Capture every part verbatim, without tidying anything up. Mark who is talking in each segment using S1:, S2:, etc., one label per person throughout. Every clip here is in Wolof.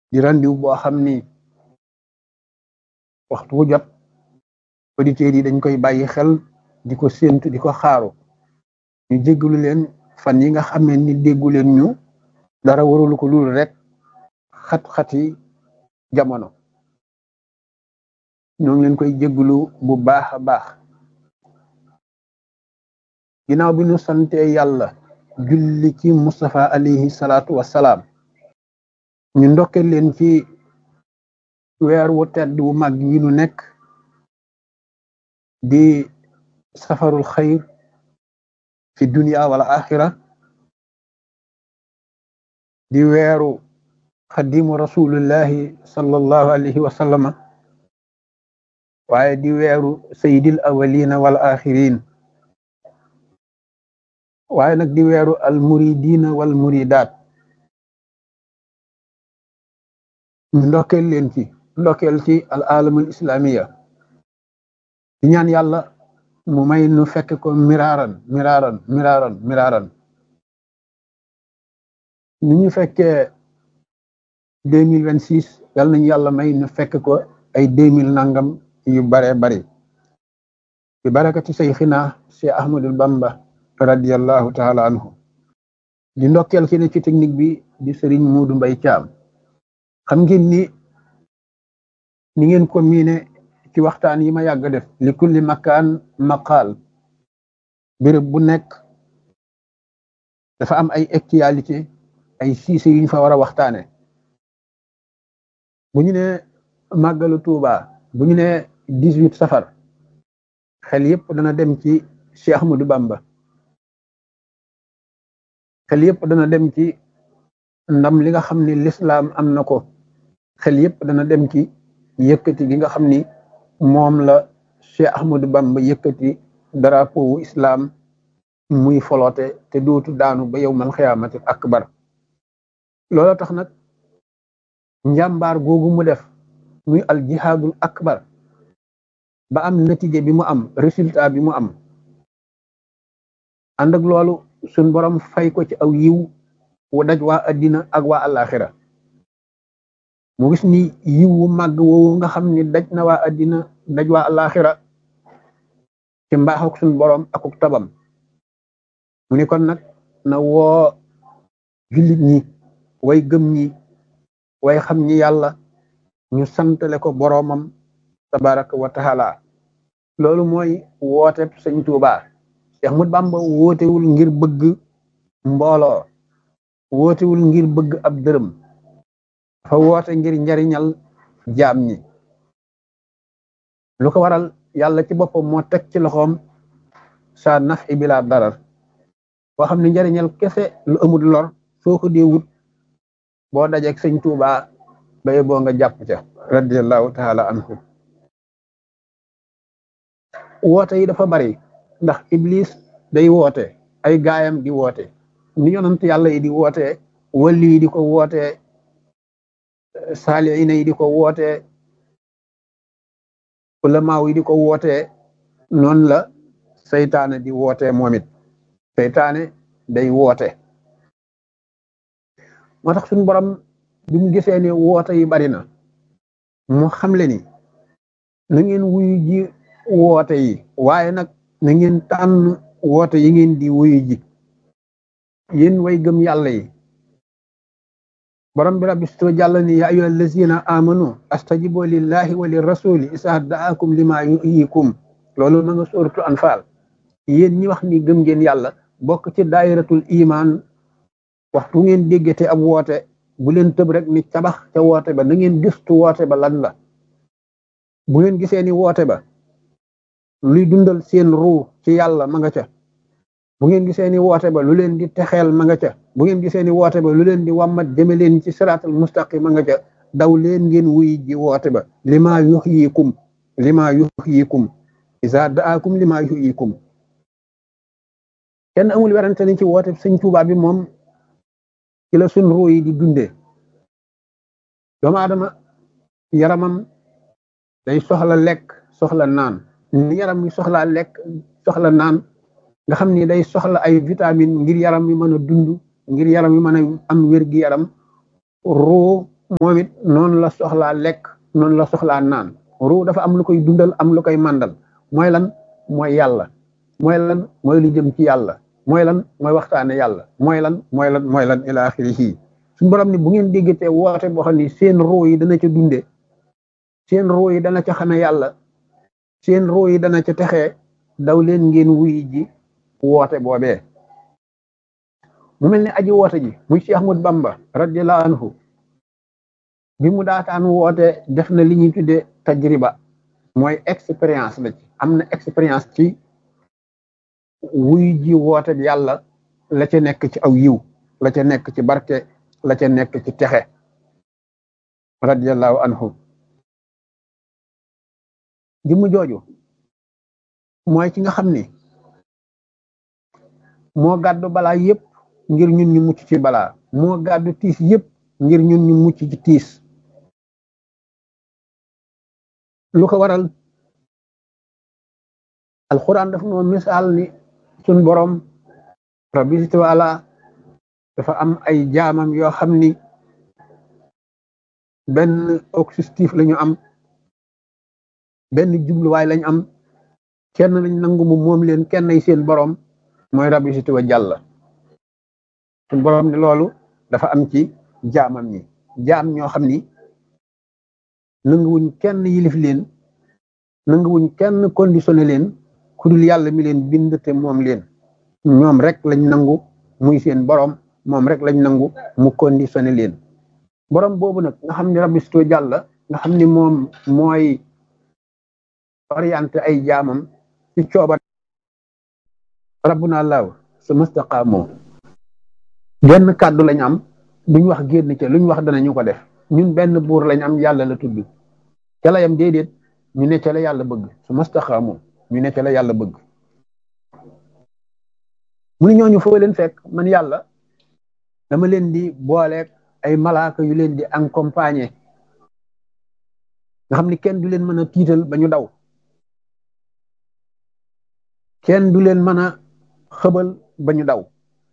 S1: di randiw boo xam ni waxtu wu jot auditeurs yi dañ koy bàyyi xel di ko séentu di ko xaaru ñu jéggalu leen fan yi nga xamee ni déggu leen ñu dara warulu ko lul rek xat-xati jamono ñoo ngi leen koy jéggalu bu baax a baax ginnaaw bi ñu sante yàlla julli ci Mustafa alayhi salaatu wassalaam ñu ndokke leen ci weer wu tedd wu mag wi nu nekk di safarul xayr fi dunia wala axira di weeru xadimu rasulullahi sallallahu alayhi wa sallama waaye di weeru sayyidil awalina wal axirin waaye nag di weeru al muridina wal muridaat ñu ndokkeel leen ci ndokkeel ci al alamul islamiya di ñaan yàlla mu may nu fekk ko miraaran miraaran miraaran miraaran ni ñu fekkee deux mille vingt six yal nañu yàlla may nu fekk ko ay deux mille nangam yu bare bari bi barakati sayxina Cheikh Ahmadul Bamba radiyallahu taala anhu di ndokkeel ki ne ci technique bi di Serigne Muudu Mbay Caam xam ngeen ni ni ngeen ko miine ci waxtaan yi ma yàgg def li kulli makaan maqaal béréb bu nekk dafa am ay actualité ay siise yu ñu fa war a waxtaane bu ñu ne màggalu Tuuba bu ñu ne dix-huit safar xel yépp dana dem ci Cheikh Ahmadou Bamba xel yépp dana dem ci ndam li nga xam ni lislaam am na ko xel yépp dana dem ci yëkkati gi nga xam ni moom la Cheikh Ahmadou Bamba yëkkati drapeau wu islam muy foloote te dootu daanu ba yawmal xiyaamati akbar loola tax nag njàmbaar googu mu def muy al jihaadul akbar ba am natije bi mu am résultat bi mu am ànd ak loolu suñ borom fay ko ci aw yiw wu daj waa addina ak waa alaxira mu gis ni yiw wu màgg woowu nga xam ni daj na waa addina daj waa alaxira ci mbaax ak suñ borom akuk tabam mu ni kon nag na woo jullit ñi way gëm ñi way xam ñi yàlla ñu santale ko boroomam tabaraka wa taala loolu mooy woote sëñ Tuubaa Cheikh Ahmadou Bamba wootewul ngir bëgg mbooloo wootewul ngir bëgg ab dërëm dafa woote ngir njariñal jaam ñi lu ko waral yàlla ci boppam moo teg ci loxoom sa naf i bila darar boo xam ne njariñal kese lu amul lor soo ko dee wut boo dajeeg sëñ Tuubaa baye boo nga jàpp ca radiyallahu taala anhu woote yi dafa bari ndax iblis day woote ay gaayam di woote ni yonent yàlla yi di woote wali yi di ko woote saaliina yi di ko woote ulamaaw yi di ko woote noonu la seytaane di woote moom it seytaane day woote moo tax suñu borom bi mu gisee ne woote yi bari na mu xamle ni na ngeen wuyu ji woote yi waaye nag na ngeen tànn woote yi ngeen di wuyu ji yéen way gëm yàlla yi borom bi rabbi sto jàll ni ya ayyuha allazina amanu astajibu lillahi wa lirrasuli isa daakum lima yuhyikum loolu ma nga sóoratu anfaal yéen ñi wax ni gëm ngeen yàlla bokk ci daayiratul iman waxtu ngeen déggate ab woote bu leen tëb rek ni cabax ca woote ba na ngeen gëstu woote ba lan la bu ngeen gisee ni woote ba luy dundal seen ruu ci yàlla ma nga ca bu ngeen gisee ni woote ba lu leen di texeel ma nga ca bu ngeen gisee ni woote ba lu leen di wàmmat jëme leen ci siraatal mustaqim ma nga ca daw leen ngeen wuy ji woote ba lima yuhyikum lima yuhyikum isa daakum lima yuhyikum kenn amul werante ni ci woote sëñ Tuubaa bi moom ci la sun ruu yi di dundee doomu aadama yaramam day soxla lekk soxla naan ni yaram mi soxlaa lekk soxla naan nga xam ni day soxla ay vitamine ngir yaram mi mën a dund ngir yaram mi mën a am wér gi yaram ruu moom it noonu la soxlaa lekk noonu la soxlaa naan ruu dafa am lu koy dundal am lu koy màndal mooy lan mooy yàlla mooy lan mooy lu jëm ci yàlla mooy lan mooy waxtaane yàlla mooy lan mooy lan mooy lan ila axirihi suñu borom ni bu ngeen déggatee woote boo xam ni seen ruu yi dana ca dunde seen ruu yi dana ca xame yàlla seen ruu yi dana ca texee daw leen ngeen wuy ji woote boobee mu mel ni aji woote ji muy Cheikh Ahmad Bamba radiyallahu anhu bi mu daataan woote def na li ñuy tuddee tajriba mooy expérience la ci am na expérience ci wuy ji woote bi yàlla la ca nekk ci aw yiw la ca nekk ci barke la ca nekk ci texe radiyallahu anhu jëmm jooju mooy ci nga xam ni moo gàddu balaa yépp ngir ñun ñu mucc ci balaa moo gàddu tiis yépp ngir ñun ñu mucc ci tiis lu ko waral alquran daf noo misaal ni sun borom rabbi taala dafa am ay jaamam yoo xam ni benn objectif lañu am benn jubluwaay lañ am kenn lañ nangu mu moom leen kenn ay seen borom mooy rabbi si tuwa jàll sun borom ni loolu dafa am ci jaamam ñi jaam ñoo xam ni nanguwuñ kenn yilif leen nanguwuñ kenn conditionné leen ku dul yàlla mi leen bind te moom leen ñoom rek lañ nangu muy seen borom moom rek lañ nangu mu conditionné leen borom boobu nag nga xam ni rabbi si tuwa jàll nga xam ni moom mooy orienté ay jaamam ci cooba rabbuna allah su mastaqaamoo genn kàddu lañ am duñ wax génn ca luñ wax danañu ko def ñun benn buur lañ am yàlla la tudd ca la yam déedéet ñu ne ca la yàlla bëgg su mastaqaamoo ñu ne ca la yàlla bëgg mu ni ñooñu foo leen fekk man yàlla dama leen di booleeg ay malaaka yu leen di accompagner nga xam ni kenn du leen mën a tiital ba ñu daw kenn du leen mën a xëbal ba ñu daw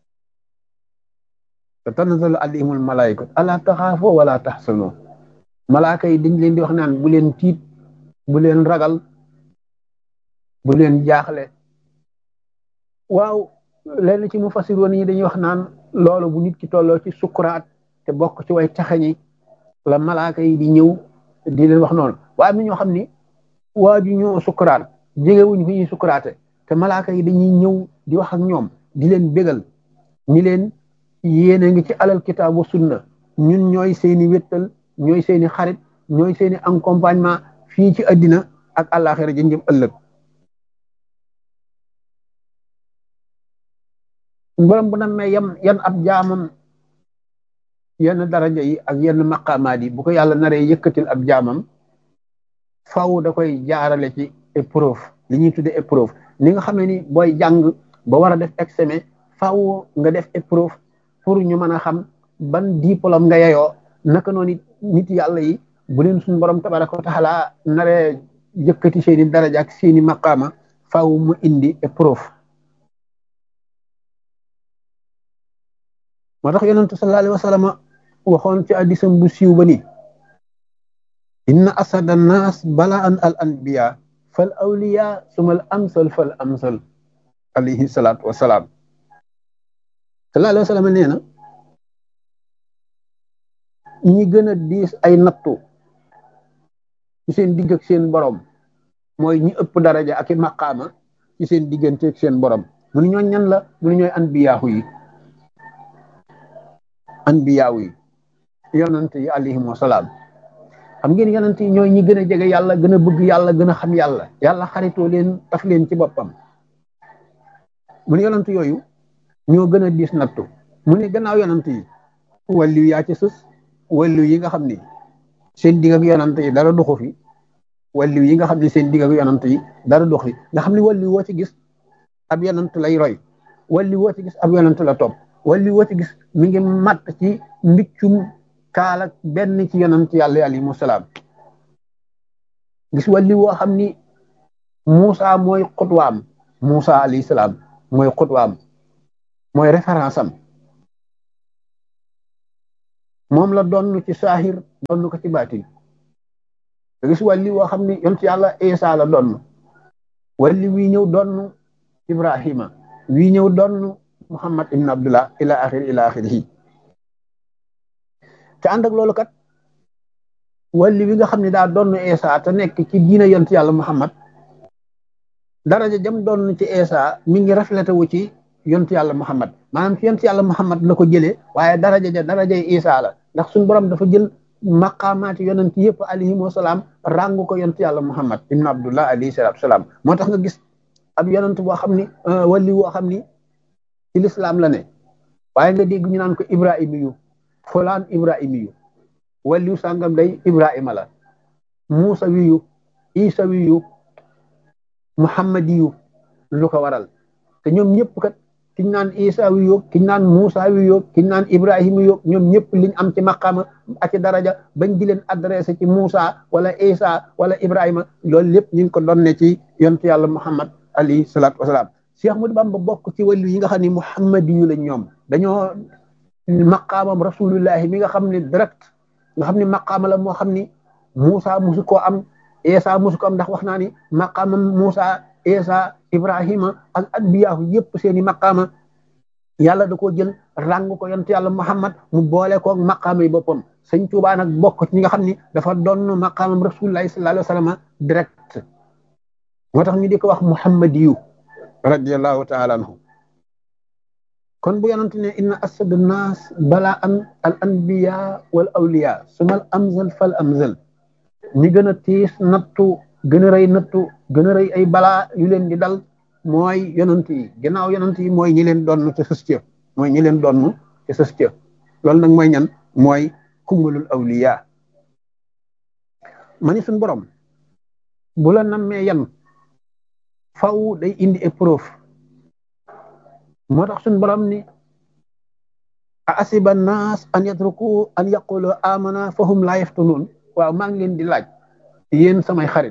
S1: te tanazzalu alayhimul malaayikatu alaa taxaafoo wala taxsanoo malaaka yi dañ leen di wax naan bu leen tiit bu leen ragal bu leen jaaxle waaw lenn ci mu fasiroon yi dañuy wax naan loolu bu nit ki tolloo ci sukuraat te bokk ci way taxañi la malaaka yi di ñëw di leen wax noonu waaye am na ñoo xam ni waa ju ñëw sukuraat jegewuñ fi ñuy sukuraate te malaaka yi dañuy ñëw di wax ak ñoom di leen bégal ni leen yéene ngi ci alal kitaabu sunna ñun ñooy seeni wéttal ñooy seeni xarit ñooy seeni accompagnement fii ci àddina ak àllaaxira jënjëm ëllëg borom bu namee yam yan ab jaamam yenn daraja yi ak yenn maqaamaat yi bu ko yàlla naree yëkkatil ab jaamam faw da koy jaarale ci épreuve li ñuy tudde épreuve ni nga xamee ni booy jàng ba war a def examen faw nga def épreuve pour ñu mën a xam ban diplôme nga yeyoo naka noonu nit yàlla yi bu leen suñu borom tabaraka wa taala naree yëkkati seeni daraja ak seeni maqaama faw mu indi épreuve moo tax yonentu sallallahu alayhi wa sallam waxoon ci addisam bu siiw ba ni inna asada annaas balaan al anbiya fal awliya sumal amsal fal amsal alayhi salaatu wasalaam sallallahu alayhi wa sallam nee na ñi gën a diis ay nattu ci seen digg ak seen borom mooy ñi ëpp daraja ak i maqaama ci seen diggante ak seen borom mu ni ñooñ ñan la mu ni ñooy anbiyaahu yi anbiyaahu yi yonent yi alayhim wasalaam xam ngeen yonent yi ñooy ñi gën a jege yàlla gën a bëgg yàlla gën a xam yàlla yàlla xaritoo leen taf leen ci boppam mu ne yonent yooyu ñoo gën a diis nattu mu ne gannaaw yonent yi wàllu yaa ci sës wàllu yi nga xam ni seen digg ak yonent yi dara doxu fi wàllu yi nga xam ni seen digg ak yonent yi dara dox fi nga xam ni wàllu woo ci gis ab yonent lay roy wàllu woo ci gis ab yonent la topp wàllu woo ci gis mi ngi matt ci mbiccum kaala benn ci yonent yàlla alayhi salaam gis wàllu woo xam ni Muusa mooy xutwaam Muusa alayhi salaam mooy xutwaam mooy référence am moom la doon ci saahir doon ko ci baatin da gis wàlli woo xam ni yonent yàlla Isa la doon wàlli wii ñëw doon Ibrahima wii ñëw doon Muhammad ibn Abdullah ila axiri ila axirihi te ànd ak loolu kat wàlli wi nga xam ne daa doon Isa te nekk ci diina yonent yàlla Muhammad daraja jam doon ci Isa mi ngi reflété wu ci yonent yàlla Muhammad maanaam ci yonent yàlla Muhammad la ko jëlee waaye daraja ja darajay Isa la ndax suñu borom dafa jël maqaamaati yonent yëpp alayhim wasalaam ràngu ko yonent yàlla Muhammad ibn Abdullah alayhi salaatu salaam moo tax nga gis ab yonent boo xam ni wali woo xam ni ci lislaam la ne waaye nga dégg ñu naan ko Ibrahima yu fulaan Ibrahima yu waliw sàngam day Ibrahima la Muusa wiyu Isa wiyu Muhammad yu lu ko waral te ñoom ñëpp kat kiñ naan Isa wiyu kiñ naan Muusa wiyu kiñ naan Ibrahima yu ñoom ñëpp liñ am ci maqaama ak ci daraja bañ di leen adressé ci Muusa wala Isa wala Ibrahima loolu lépp ñu ngi ko doon ne ci yonent yàlla Muhammad alayhi salaatu wasalaam Cheikh Ahmadou Bamba bokk ci wàllu yi nga xam ne Muhammad yu lañ ñoom dañoo maqaamam rasulullahi mi nga xam ne direct nga xam ne maqaama la moo xam ni Muusa musu koo am Isa musu ko am ndax wax naa ni maqaamam Muusa Isa Ibrahima ak anbiyaahu yëpp seeni maqaama yàlla da koo jël ràng ko yonent yàlla Muhammad mu boole ko maqaama yi boppam sëñ Tuubaa nag bokk ci ñi nga xam ni dafa doon maqaamam rasulullahi sallallahu alayhi wa sallam direct moo tax ñu di ko wax Muhammadiyu radiyallahu taala anhu kon bu yonent ne inna asadu naas balaa an al anbiya wal awliya sumal amzal fal amzal ñi gën a tiis nattu gën a rëy nattu gën a rëy ay balaa yu leen di dal mooy yonent yi ginnaaw yonent yi mooy ñi leen doon ci sës ca mooy ñi leen doon ci sës ca loolu nag mooy ñan mooy kumbalul awliya ma ni suñ borom bu la nammee yan faw day indi épreuve moo tax suñ borom ni a asiba naas an yatruku an yaqulu amana fahum la yaftunun waaw maa ngi leen di laaj yéen samay xarit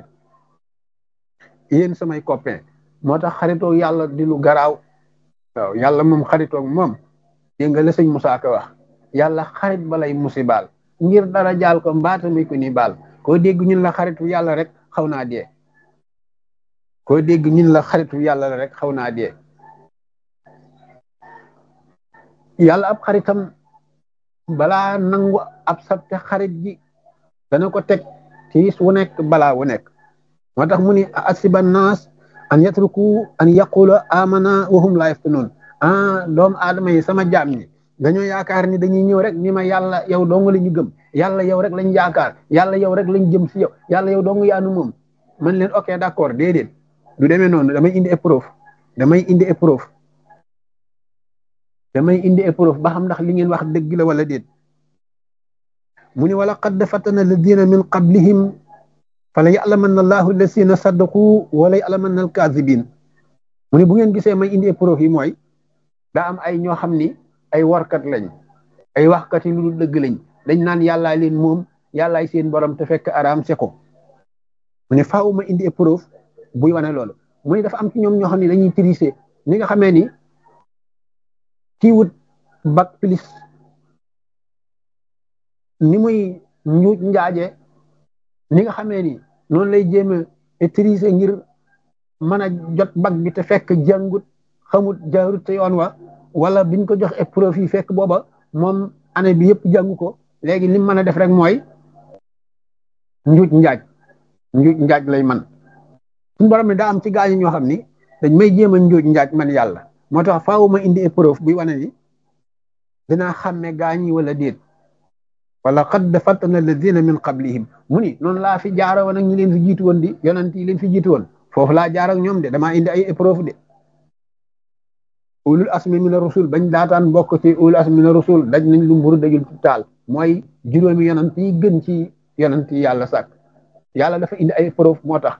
S1: yéen samay copain moo tax xaritoo yàlla di lu garaaw waaw yàlla moom xaritoog moom dégg nga la sëñ Musaa Ka wax yàlla xarit balay musibaal ngir dara jaal ko mbaata muy ko ni baal koo dégg ñun la xaritu yàlla rek xaw naa dee koo dégg ñun la xaritu yàlla la rek xaw naa dee yàlla ab xaritam balaa nangu ab sabte xarit ji dana ko teg tiis wu nekk balaa wu nekk moo tax mu ni asiba naas an yatruku an yaqulu amana wa hum la yaftunun ah doomu aadama yi sama jaam ñi dañoo yaakaar ni dañuy ñëw rek ni ma yàlla yow dong la ñu gëm yàlla yow rek lañ yaakaar yàlla yow rek lañ jëm si yow yàlla yow dong yaanu moom man leen ok d'accord déedéet du demee noonu damay indi épreuve damay indi épreuve damay indi épreuve ba xam ndax li ngeen wax dëgg la wala déet mu ni wala qad fatana alladina min qablihim fala ya'lamanna allahu alladina saddaqu wala ya'lamanna alkazibin mu ni bu ngeen gisee may indi épreuve yi mooy daa am ay ñoo xam ni ay warkat lañ ay waxkat yi lu dul dëgg lañ dañ naan yàllaa leen moom yàllaay seen borom te fekk araam se ko mu ne faaw ma indi épreuve buy wane loolu mu ne dafa am ci ñoom ñoo xam ne dañuy tricher ni nga xamee ni kii wut bac plus ni muy njuuj njaaje ni nga xamee ni noonu lay jéem a tricher ngir mën a jot bac bi te fekk jàngut xamut jaarut te yoon wa wala biñ ko jox épreuve yi fekk booba moom année bi yëpp jàngu ko léegi lim mën a def rek mooy njuuj njaaj njuuj njaaj lay man suñu borom ne daa am ci gaañu ñoo xam ni dañ may jéem a njuuj njaaj man yàlla moo tax faaw ma indi épreuve buy wane ni dinaa xàmme gaañ yi wala déet wala qad fatana alladina min qablihim mu ni noonu laa fi jaara woon ak ñi leen fi jiitu woon di yonent yi leen fi jiitu woon foofu laa jaar ak ñoom de damaa indi ay épreuve de ulul asmi mina rusul bañ daataan bokk ci ulul asmi mina rusul daj nañ lu mburu dajul ci taal mooy juróomi yonent yi gën ci yonent yi yàlla sàkk yàlla dafa indi ay épreuve moo tax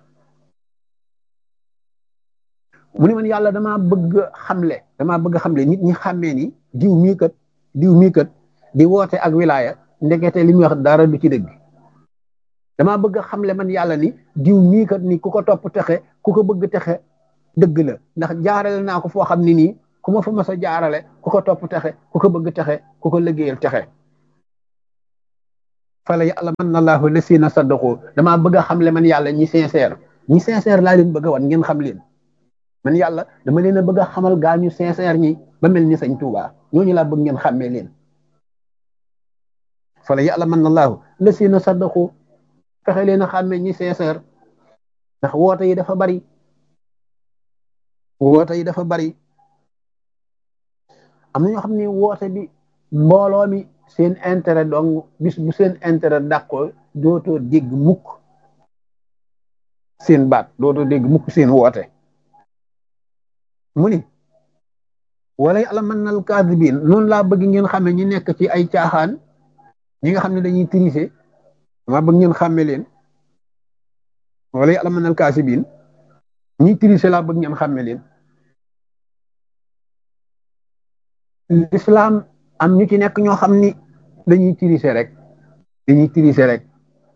S1: mu ne man yàlla damaa bëgg xamle damaa bëgg xamle nit ñi xàmmee ni diw mii kat diw mii kat di woote ak wilaya ndekete li muy wax dara du ci dëgg damaa bëgg xamle man yàlla ni diw mii kat ni ku ko topp texe ku ko bëgg texe dëgg la ndax jaarale naa ko foo xam ne nii ku ma fa mas a jaarale ku ko topp texe ku ko bëgg texe ku ko liggéeyal texe fala ya'lamanna Allahu lasina saddaqu damaa bëgg a xamle man yàlla ñi sincère ñi sincère laa leen bëgg a wan ngeen xam leen man yàlla dama leen a bëgg a xamal gaa ñu sincère ñi ba mel ni Sëñ Tuubaa ñooñu laa bëgg ngeen xàmmee leen fala ya'lamanna Allahu lasina saddaqu fexe leen a xàmmee ñi sincère ndax woote yi dafa bari woote yi dafa bari am na ñoo xam ne woote bi mbooloo mi seen intérêt dong bis bu seen intérêt dàqoo dootoo dégg mukk seen baat dootoo dégg mukk seen woote mu ni wala ya'lamanna al-kaadibiin noonu laa bëgg ngeen xàmme ñi nekk ci ay caaxaan ñi nga xam ne dañuy tricher maa bëgg ngeen xàmme leen wala ya'lamanna al-kaadibiin ñi tricher laa bëgg ngeen xàmme leen l'islam am ñu ci nekk ñoo xam ni dañuy tricher rek dañuy tricher rek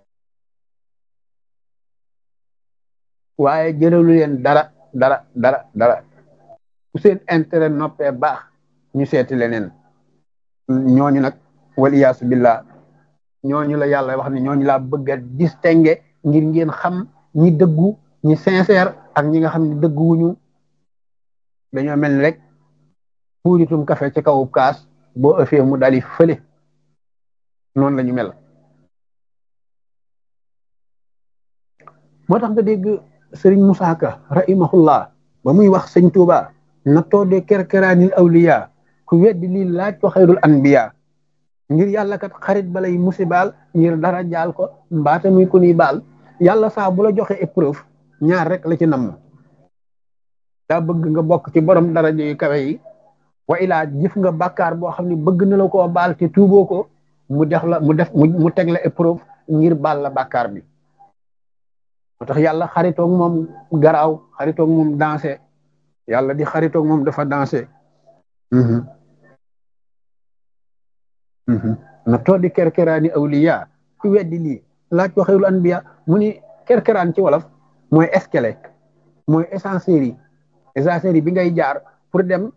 S1: waaye jëralu leen dara dara dara dara bu seen intérêt noppee baax ñu seeti leneen ñooñu nag wal iyaasu billah ñooñu la yàlla wax ne ñooñu laa bëgg a distinguer ngir ngeen xam ñi dëggu ñi sincère ak ñi nga xam ne dëgguwuñu dañoo mel ni rek puuritum café ci kaw kaas boo ëffee mu dali fële noonu la ñu mel moo tax nga dégg Sëriñ Musaa Ka rahimahullah ba muy wax Sëñ Tuuba na toode kerkeraanil awliya ku weddi lii laaj ko xayrul anbiya ngir yàlla kat xarit balay musibaal ngir dara jaal ko mbaata muy ku ni baal yàlla saa bu la joxe épreuve ñaar rek la ci namm daa bëgg nga bokk ci borom daraja yu kawe yi wa ilaa jëf nga bàkkaar boo xam ne bëgg na la koo baal te tuuboo ko mu def la mu def mu teg la épreuve ngir baal la bàkkaar bi moo tax yàlla xaritoog moom garaaw xaritoog moom dansé yàlla di xaritoog moom dafa dansé na toodi kerkeraani awliya ku weddi lii laaj ko xayrul anbiya mu ni kerkeraan ci wolof mooy escalier mooy ascenseur yi ascenseur yi bi ngay jaar pour dem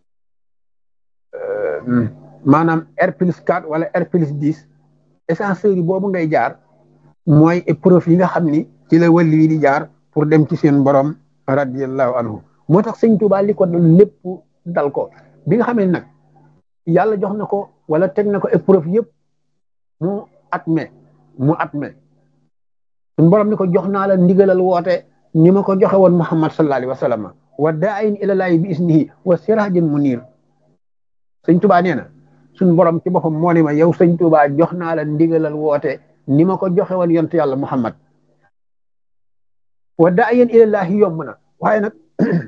S1: maanaam R plus quatre wala R plus dix ascenseur yi boobu ngay jaar mooy épreuve yi nga xam ni ci la wàllu yi di jaar pour dem ci seen borom radiyallahu anhu moo tax Sëñ Tuubaa li ko dal lépp dal ko bi nga xam ne nag yàlla jox na ko wala teg na ko épreuve yëpp mu atme mu atme suñu borom ni ko jox naa la ndigalal woote ni ma ko joxe woon Muhammad sallallahu alayhi wa sallam wa daayin ilalaahi bi isnihi wa siraajin munir Sëñ Tuubaa nee na suñu borom ci boppam moo ni ma yow Sëñ Tuubaa jox naa la ndigalal woote ni ma ko joxe woon yontu yàlla Muhammad wa daayin ilalaahi yomb na waaye nag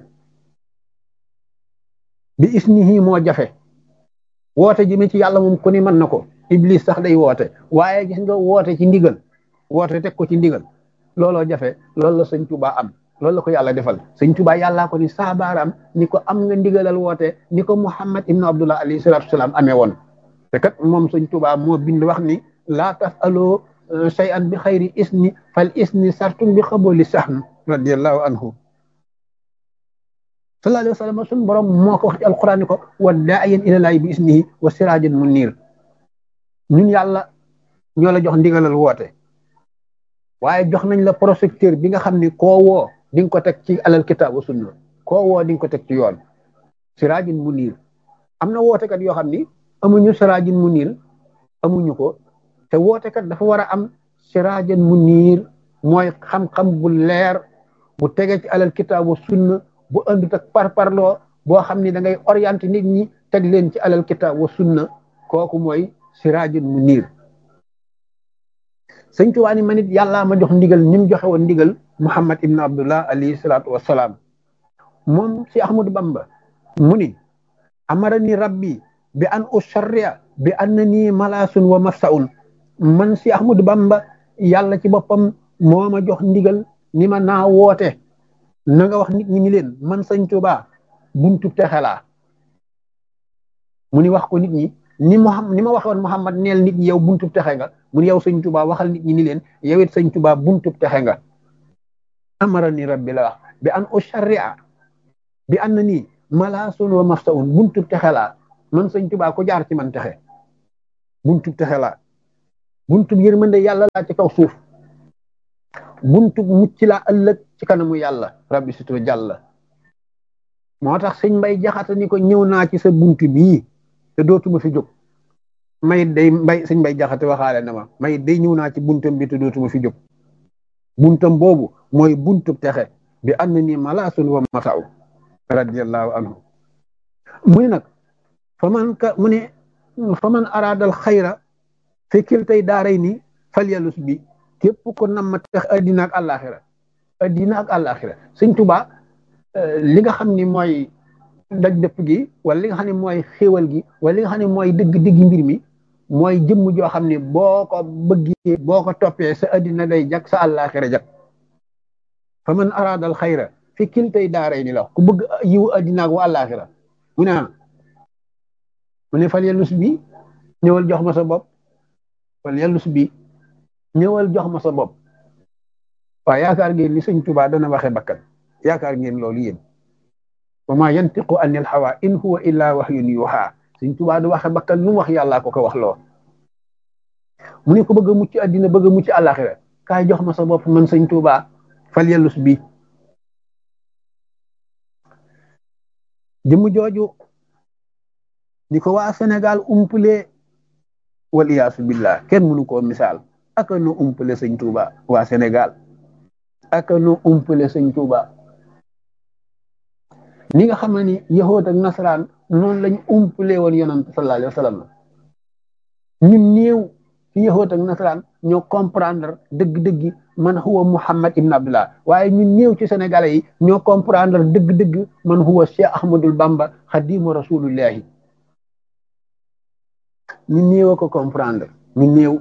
S1: bi isnihi moo jafe woote ji mi ci yàlla moom ku ni mën na ko iblis sax day woote waaye gis nga woote ci ndigal woote teg ko ci ndigal looloo jafe loolu la Sëñ Tuubaa am loolu la ko yàlla defal Sëñ Tuubaa yàllaa ko ni saabaaraam ni ko am nga ndigalal woote ni ko Muhammad ibnu Abdullah alayhi salaatu wasalaam amee woon te kat moom Sëñ Tuubaa moo bind wax ni laa taf'aloo shay'an bi xayri isni fal isni sartum bi xabooli saxn radiyallahu anhu sallallahu alayhi wa sallam suñu borom moo ko wax ci alquran ni ko wa daa'iyan ilallaahi bi isnihi wa siraajin muniir ñun yàlla ñoo la jox ndigalal woote waaye jox nañ la projecteur bi nga xam ni koo woo di nga ko teg ci alal kitaab wa sunna koo woo di nga ko teg ci yoon siraajin muniir am na wootekat yoo xam ni amuñu siraajin muniir amuñu ko te wootekat dafa war a am siraajin muniir mooy xam-xam bu leer bu tege ci alal kitaab wa sunna bu andut ak parparloo boo xam ni da ngay orienté nit ñi teg leen ci alal kitaab wa sunna kooku mooy siraajun muniir Sëñ Tuubaa ni ma nit yàllaa ma jox ndigal ni mu joxe woon ndigal Muhammad ibn Abdullah alayhi salaatu wassalaam moom si Ahmadu Bamba mu ni amarani rabbi bi an usharriya bi annani malaasun wa mafsaun man si Ahmadu Bamba yàlla ci boppam moo ma jox ndigal ni ma naa woote na nga wax nit ñi ni leen man Sëñ Tuubaa buntu texe laa mu ni wax ko nit ñi ni Muhammad ni ma waxoon Muhammad neel nit ñi yow buntu texe nga mu ni yow Sëñ Tuubaa waxal nit ñi ni leen yow it Sëñ Tuubaa buntu texe nga amarani rabbi la wax bi an usharri'a bi annani malaasun wa mafsaun buntu texe laa man Sëñ Tuubaa ko jaar ci man texe buntu texe laa buntu yërmande yàlla laa ci kaw suuf buntu mucc laa ëllëg ci kanamu yàlla rabbi situ jàlla moo tax sëñ mbay jaxata ni ko ñëw naa ci sa buntu bii te dootuma fi jóg may day mbay sëñ mbay jaxate waxaale na ma may day ñëw naa ci buntam bi te dootuma fi jóg buntam boobu mooy buntu texe bi ànd ni malaasun wa mataw radiyallahu anhu mu ne nag fa man ka mu ne fa man araadal xayra fi kiltay daaray ni falyalus bi képp ko nam ma tex addina ak àllaaxira addina ak àllaaxira sëñ Tuubaa li nga xam ni mooy daj dëpp gi wala li nga xam ne mooy xéewal gi wala li nga xam ne mooy dëgg-dëgg mbir mi mooy jëmm joo xam ne boo ko bëggee boo ko toppee sa addina day jag sa àllaaxira jag fa man araadal xayra fi kiltay daaray ni la ku bëgg yiwu addina ak wa àllaaxira mu ne mu ne fal yellus bi ñëwal jox ma sa bopp fal yellus bi ñëwal jox ma sa bopp waaw yaakaar ngeen ni sëñ Tuubaa dana waxe bakkan yaakaar ngeen loolu yéen wa ma yantiqu anil hawa in huwa illa wahyun yuha sëñ Tuubaa du waxe bakkan lu mu wax yàllaa ko ko wax loo mu ne ko bëgg a mucc addina bëgg a mucc àllaaxira kaay jox ma sa bopp man sëñ Tuubaa fal yellus bi jëmm jooju ni ko waa Sénégal umpale wal iyaasu billah kenn mënu koo misaal aka nu umpale sëñ Tuuba waa Sénégal aka nu umpale sëñ Tuuba ni nga xam ne ni yahood ak nasaraan noonu lañ umpale woon yonant sallallahu alayhi wa sallam ñun néew ci yahood ak nasaraan ñoo comprendre dëgg-dëgg man huwa Muhammad ibn Abdullah waaye ñun néew ci Sénégalais yi ñoo comprendre dëgg-dëgg man huwa Cheikh Ahmadul Bamba xadimu rasulillahi ñu néew a ko comprendre ñu néew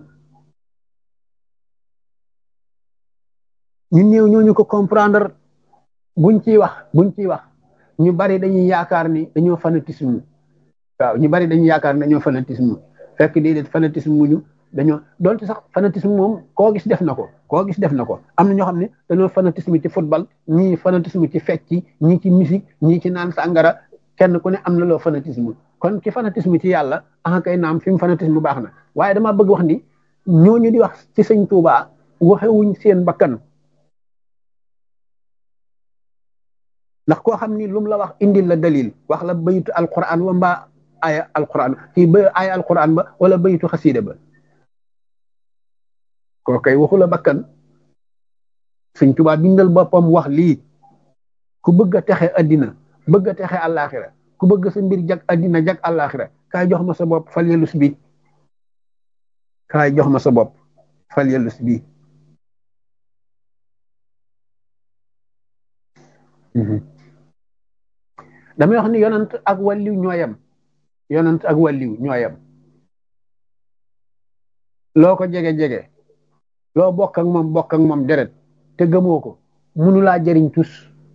S1: ñu néew ñooñu ko comprendre buñ ciy wax buñ ciy wax ñu bari dañuy yaakaar ni dañoo fanatisme waaw ñu bari dañuy yaakaar ni dañoo fanatisme fekk déedéet fanatisme muñu dañoo doonte sax fanatisme moom koo gis def na ko koo gis def na ko am na ñoo xam ne dañoo fanatisme ci football ñii fanatisme ci fecc ñii ci musique ñii ci naan sàngara kenn ku ne am na loo fanatisme kon ci fanatisme ci yàlla ah kay naam fi mu fanatisme baax na waaye dama bëgg wax ni ñooñu di wax ci sëñ Tuubaa waxewuñ seen bakkan ndax koo xam ni lu mu la wax indil la dalil wax la bayitu alquran wa mbaa aya alquran kii ba aya alquran ba wala bayitu xasiida ba koo kay waxu la bakkan sëñ Tuubaa bindal boppam wax lii ku bëgg a texe addina bëgg a texe àllaaxira ku bëgg sa mbir jag addina jag àllaaxira kaay jox ma sa bopp fal yellus bi kaay jox ma sa bopp fal yellus bi damay wax ni yonant ak wàlliw ñooyam yonant ak wàlliw ñooyam loo ko jege-jege loo bokk ak moom bokk ak moom deret te gëmoo ko munu laa jëriñ tus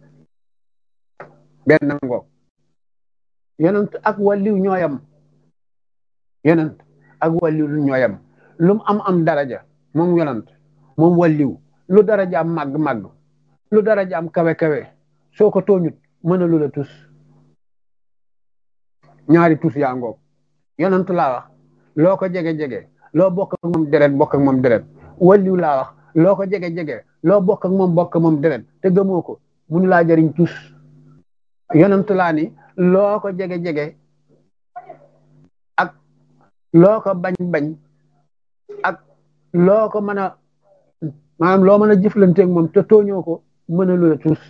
S1: benn ngoog yonent ak wàlliw ñooyam yonent ak wàlliw ñooyam lu mu am am daraja moom yonent moom wàlliw lu daraja am màgg màgg lu daraja am kawe kawe soo ko tooñut mën a lu la tus ñaari tus yaa ngoog yonent laa wax loo ko jege jege loo bokk ak moom deret bokk ak moom deret wàlliw laa wax loo ko jege jege loo bokk ak moom bokk ak moom deret te gëmoo ko munu laa jëriñ tus yonent laa ni loo ko jege jege ak loo ko bañ bañ ak loo ko mën a maanaam loo mën a jëflanteeg moom te tooñoo ko mën a lu la tus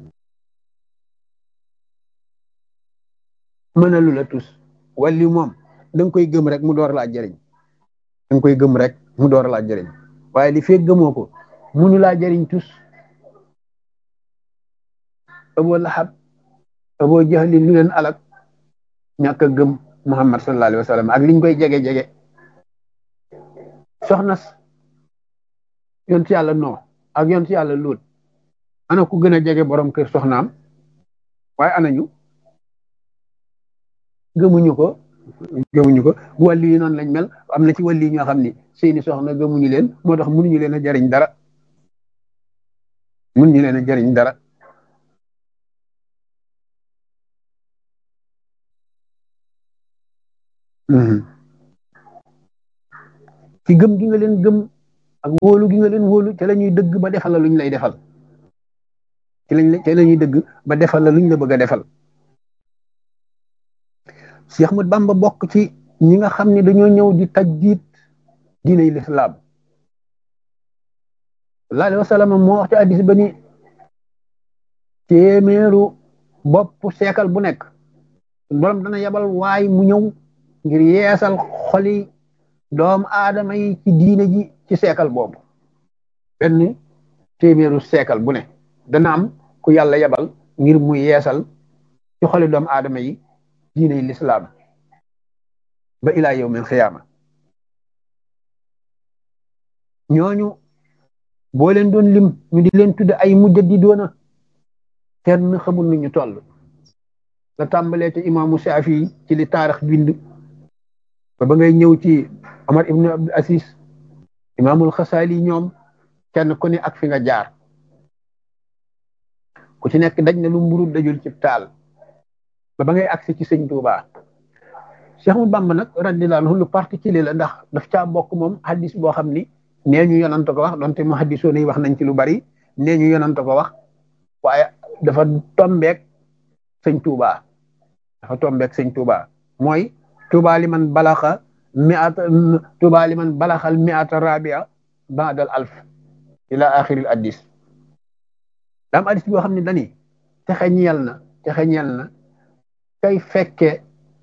S1: mën a lu la tus wàlli moom da nga koy gëm rek mu door laa jëriñ da nga koy gëm rek mu door laa jëriñ waaye li fekk gëmoo ko munu laa jëriñ tus Abu Lahab Abu Jahli lu leen alak ñàkk a gëm Muhammad sallallahu alayhi wa sallam ak liñ koy jege jege soxna yonent yàlla noo ak yonent yàlla Luut ana ku gën a jege borom kër soxnaam waaye anañu gëmuñu ko gëmuñu ko wàlli yi noonu lañ mel am na ci wàlli yi ñoo xam ni seeni soxna gëmuñu leen moo tax mënuñu leen a jariñ dara mënuñu leen a jariñ dara ci gëm gi nga leen gëm ak wóolu gi nga leen wóolu te la ñuy dëgg ba defal la luñ lay defal ci lañ te la ñuy dëgg ba defal la luñ la bëgg a defal. Cheikh Ahmad Bamba bokk ci ñi nga xam ne dañoo ñëw di tajdiid diiney lislaam. sallallahu alayhi wa sallam moo wax ci hadiis ba ni téeméeru bopp seekal bu nekk borom dana yabal waay mu ñëw ngir yeesal xoli doomu aadama yi ci diine ji ci seekal boobu. benn téeméeru seekal bu ne dana am ku yàlla yabal ngir mu yeesal ci xoli doomu aadama yi diiney lislaam ba ilaa yawmil xiyaama. ñooñu boo leen doon lim ñu di leen tudde ay mujaddidoona kenn xamul nu ñu toll. la tàmbalee ci imaamu Shaafi ci li taarix bind ba ba ngay ñëw ci Omar ibn Abdul Aziz imaamul Xasaali ñoom kenn ku ne ak fi nga jaar ku ci nekk daj na lu mburu dajul ci taal ba ba ngay agsi ci sëñ Tuubaa. Cheikh Ahmadu Bamba nag radiyallaahu anhu lu particulier la ndax daf caa bokk moom hadis boo xam ni nee ñu yonant ko wax donte mu hadisoon yi wax nañ ci lu bari nee ñu yonant ko wax waaye dafa tombeek sëñ Tuubaa dafa tombeek sëñ Tuubaa mooy Tuubaa li man balaxa mi'ata Tuubaa li man balaxal mi'ata rabia ba'dal alf ila axiril hadis. daam hadis boo xam ne dani texe ñeel na texe ñeel na kay fekke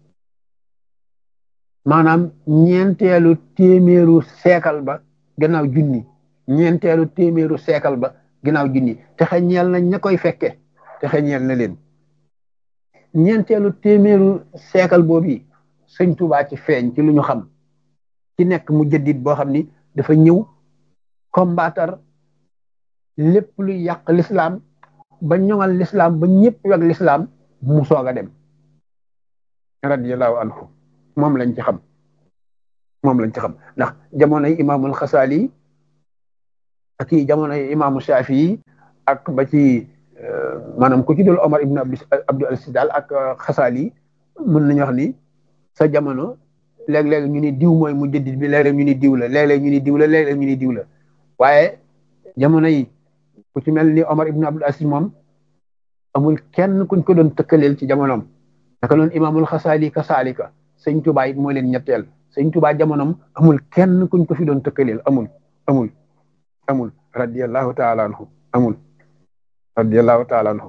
S1: maanaam ñeenteelu téeméeru seekal ba gannaaw junni ñeenteelu téeméeru seekal ba gannaaw junni texe ñeel na ña koy fekke texe ñeel na leen. ñeenteelu téeméeru seekal boobu sëñ Tuubaa ci feeñ ci lu ñu xam ci nekk mu jëddit boo xam ni dafa ñëw combattre lépp luy yàq lislaam ba ñoŋal lislaam ba ñëpp weg lislaam mu soog a dem radiyallahu anhu. moom lañ ci xam moom lañ ci xam ndax jamonoy imaamul Xasaali ak i jamonoy imaamu Shaafi ak ba ci maanaam ku ci dul Omar ibn Abdul Aziz daal ak Xasaali mën nañu wax ni sa jamono léeg-léeg ñu ni diw mooy mu jëddit bi léeg-léeg ñu ni diw la léeg-léeg ñu ni diw la léeg-léeg ñu ni diw la waaye jamono yi ku ci mel ni Omar ibn Abdul Aziz moom amul kenn kuñ ko doon tëkkaleel ci jamonoom naka noonu imaamul Xasaali ka saalika sëñ Tuubaa it mooy leen ñetteel sëñ Tuubaa jamonoom amul kenn kuñ ko fi doon tëkkaleel amul amul amul radiyallahu taala anhu amul radiyallahu taala anhu.